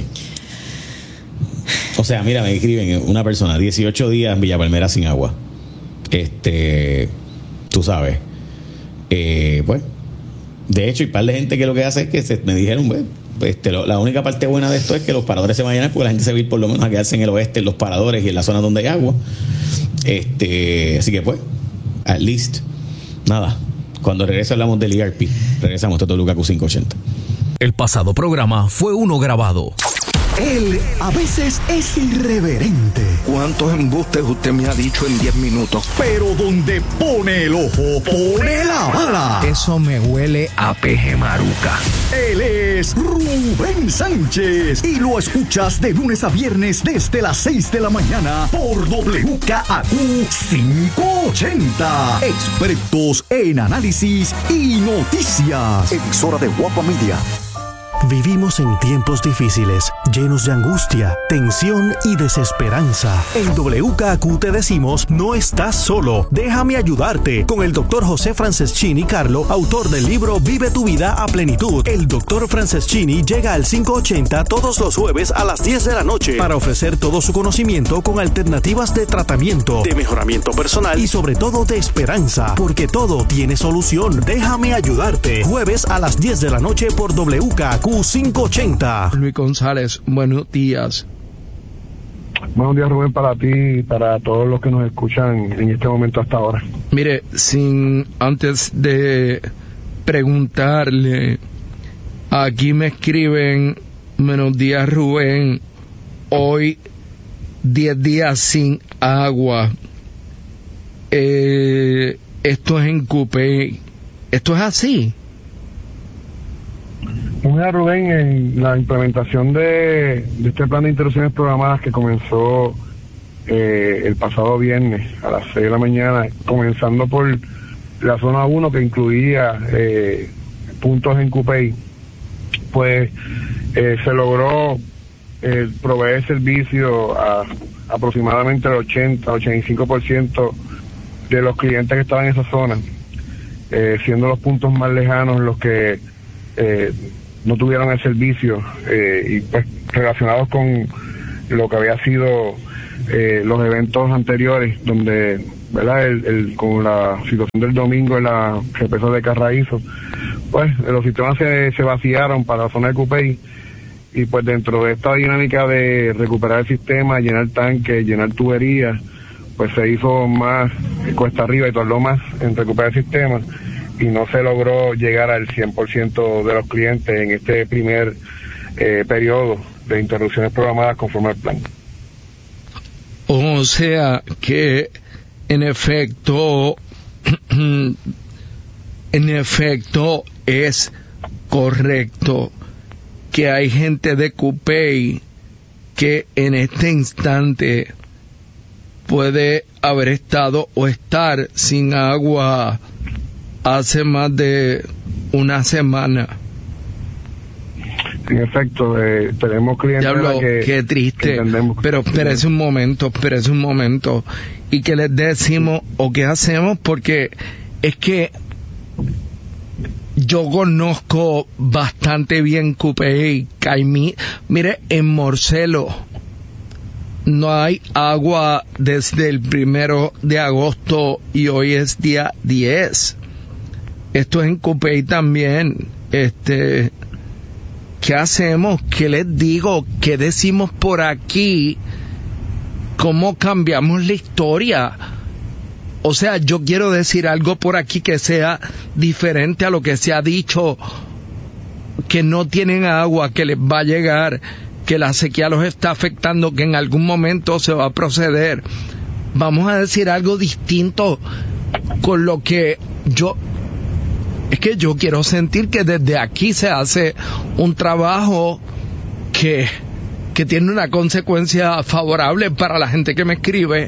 O sea, mira, me escriben una persona, dieciocho días en Villa Palmera sin agua. Este, tú sabes. Eh, pues, de hecho, hay un par de gente que lo que hace es que se, me dijeron, pues, este, lo, la única parte buena de esto es que los paradores se vayan, porque la gente se va a ir por lo menos a quedarse en el oeste, en los paradores y en la zona donde hay agua. Este, así que pues, at least, nada. Cuando regrese hablamos del E R P. Regresamos a W K Q quinientos ochenta. El pasado programa fue uno grabado. Él a veces es irreverente. ¿Cuántos embustes usted me ha dicho en diez minutos? Pero donde pone el ojo, pone la bala. Eso me huele a peje maruca. Él es Rubén Sánchez y lo escuchas de lunes a viernes desde las seis de la mañana por W K Q quinientos ochenta. Expertos en análisis y noticias. Emisora de Guapa Media. Vivimos en tiempos difíciles, llenos de angustia, tensión y desesperanza. En W K Q te decimos, no estás solo. Déjame ayudarte con el doctor José Franceschini Carlo, autor del libro Vive tu vida a plenitud. El doctor Franceschini llega al quinientos ochenta todos los jueves a las diez de la noche para ofrecer todo su conocimiento con alternativas de tratamiento, de mejoramiento personal y sobre todo de esperanza, porque todo tiene solución. Déjame ayudarte. Jueves a las diez de la noche por W K Q quinientos ochenta. Luis González, buenos días. Buenos días, Rubén, para ti y para todos los que nos escuchan en este momento hasta ahora. Mire, sin antes de preguntarle, aquí me escriben, buenos días, Rubén, hoy diez días sin agua. Eh, esto es en Cupey. ¿Esto es así? Mira, Rubén, en la implementación de, de este plan de interrupciones programadas que comenzó eh, el pasado viernes a las seis de la mañana, comenzando por la zona uno que incluía eh, puntos en Cupey, pues eh, se logró eh, proveer servicio a aproximadamente el ochenta, ochenta y cinco por ciento de los clientes que estaban en esa zona, eh, siendo los puntos más lejanos los que eh, no tuvieron el servicio eh, y pues relacionados con lo que había sido eh, los eventos anteriores, donde, ¿verdad? El, el, con la situación del domingo en la represa de Carraízo, pues los sistemas se, se vaciaron para la zona de Cupey, y pues dentro de esta dinámica de recuperar el sistema, llenar tanques, llenar tuberías, pues se hizo más cuesta arriba y tardó más en recuperar el sistema, y no se logró llegar al cien por ciento de los clientes en este primer eh, periodo de interrupciones programadas conforme al plan. O sea que en efecto, en efecto es correcto que hay gente de Cupey que en este instante puede haber estado o estar sin agua hace más de una semana. En efecto, eh, tenemos clientes que... Qué triste, que pero espérese un momento, espérese un momento. ¿Y qué les decimos o qué hacemos? Porque es que yo conozco bastante bien Cupey, Caimí. Mire, en Morcelo no hay agua desde el primero de agosto y hoy es día diez. Esto es en Cupey también. Este, ¿qué hacemos? ¿Qué les digo? ¿Qué decimos por aquí? ¿Cómo cambiamos la historia? O sea, yo quiero decir algo por aquí que sea diferente a lo que se ha dicho, que no tienen agua, que les va a llegar, que la sequía los está afectando, que en algún momento se va a proceder. Vamos a decir algo distinto con lo que yo... Es que yo quiero sentir que desde aquí se hace un trabajo que, que tiene una consecuencia favorable para la gente que me escribe.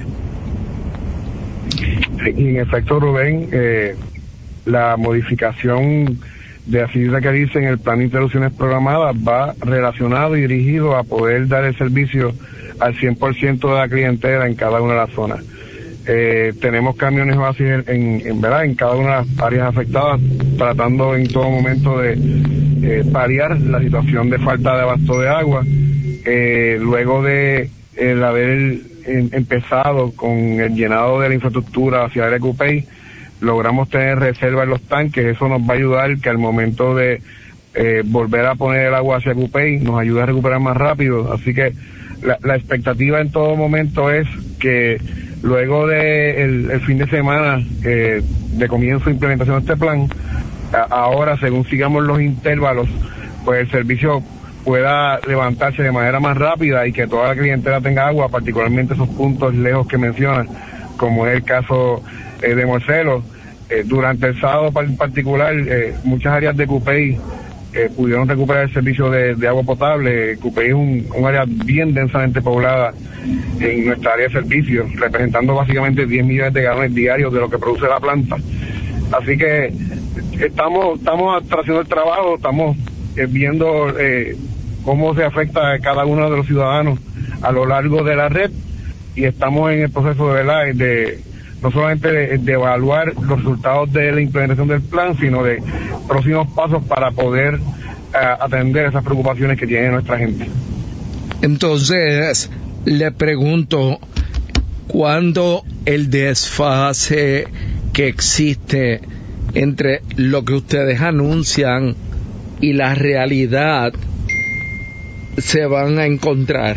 Y en efecto, Rubén, eh, la modificación de así que dice en el plan de interrupciones programadas va relacionado y dirigido a poder dar el servicio al cien por ciento de la clientela en cada una de las zonas. Eh, tenemos camiones vacíos en, en verdad en cada una de las áreas afectadas, tratando en todo momento de eh, paliar la situación de falta de abasto de agua. Eh, luego de el haber en, empezado con el llenado de la infraestructura hacia el área de Cupey, logramos tener reserva en los tanques. Eso nos va a ayudar que al momento de eh, volver a poner el agua hacia Cupey nos ayude a recuperar más rápido. Así que la, la expectativa en todo momento es que luego de el, el fin de semana eh, de comienzo de implementación de este plan, a, ahora según sigamos los intervalos, pues el servicio pueda levantarse de manera más rápida y que toda la clientela tenga agua, particularmente esos puntos lejos que mencionan, como es el caso eh, de Morcelo. Eh, durante el sábado en particular, eh, muchas áreas de Cupey eh, pudieron recuperar el servicio de, de agua potable. Cupey es un, un área bien densamente poblada en nuestra área de servicio, representando básicamente diez millones de galones diarios de lo que produce la planta. Así que estamos estamos haciendo el trabajo, estamos eh, viendo eh, cómo se afecta a cada uno de los ciudadanos a lo largo de la red, y estamos en el proceso de, ¿verdad? de no solamente de, de evaluar los resultados de la implementación del plan, sino de próximos pasos para poder uh, atender esas preocupaciones que tiene nuestra gente. Entonces, le pregunto, ¿cuándo el desfase que existe entre lo que ustedes anuncian y la realidad se van a encontrar?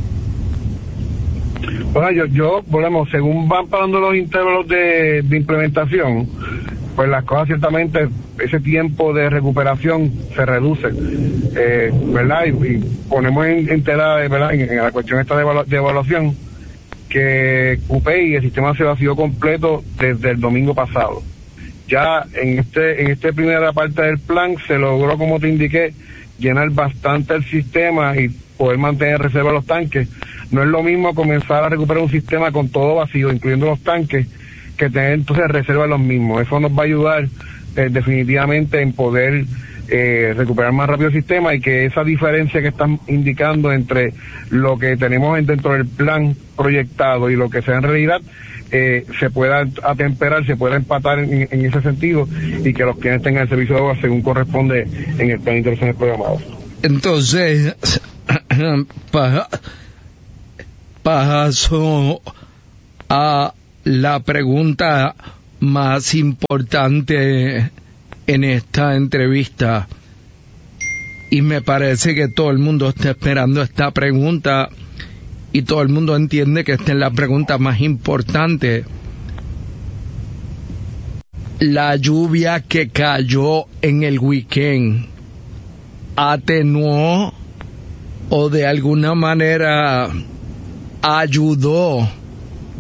Bueno, yo, yo, volvemos, según van pasando los intervalos de, de implementación, pues las cosas ciertamente, ese tiempo de recuperación se reduce, eh, ¿verdad? Y, y ponemos en, en tela, ¿verdad? En, en la cuestión esta de, evalu- de evaluación, que Cupey, el sistema se vació completo desde el domingo pasado. Ya en este, en esta primera parte del plan se logró, como te indiqué, llenar bastante el sistema y poder mantener reserva de los tanques. No es lo mismo comenzar a recuperar un sistema con todo vacío, incluyendo los tanques, que tener entonces reserva de los mismos. Eso nos va a ayudar eh, definitivamente en poder eh, recuperar más rápido el sistema, y que esa diferencia que están indicando entre lo que tenemos dentro del plan proyectado y lo que sea en realidad eh, se pueda atemperar, se pueda empatar en, en ese sentido y que los clientes tengan el servicio de agua según corresponde en el plan de interrupciones programadas. Entonces, pa, paso a la pregunta más importante en esta entrevista, y me parece que todo el mundo está esperando esta pregunta y todo el mundo entiende que esta es la pregunta más importante. La lluvia que cayó en el weekend atenuó o de alguna manera ayudó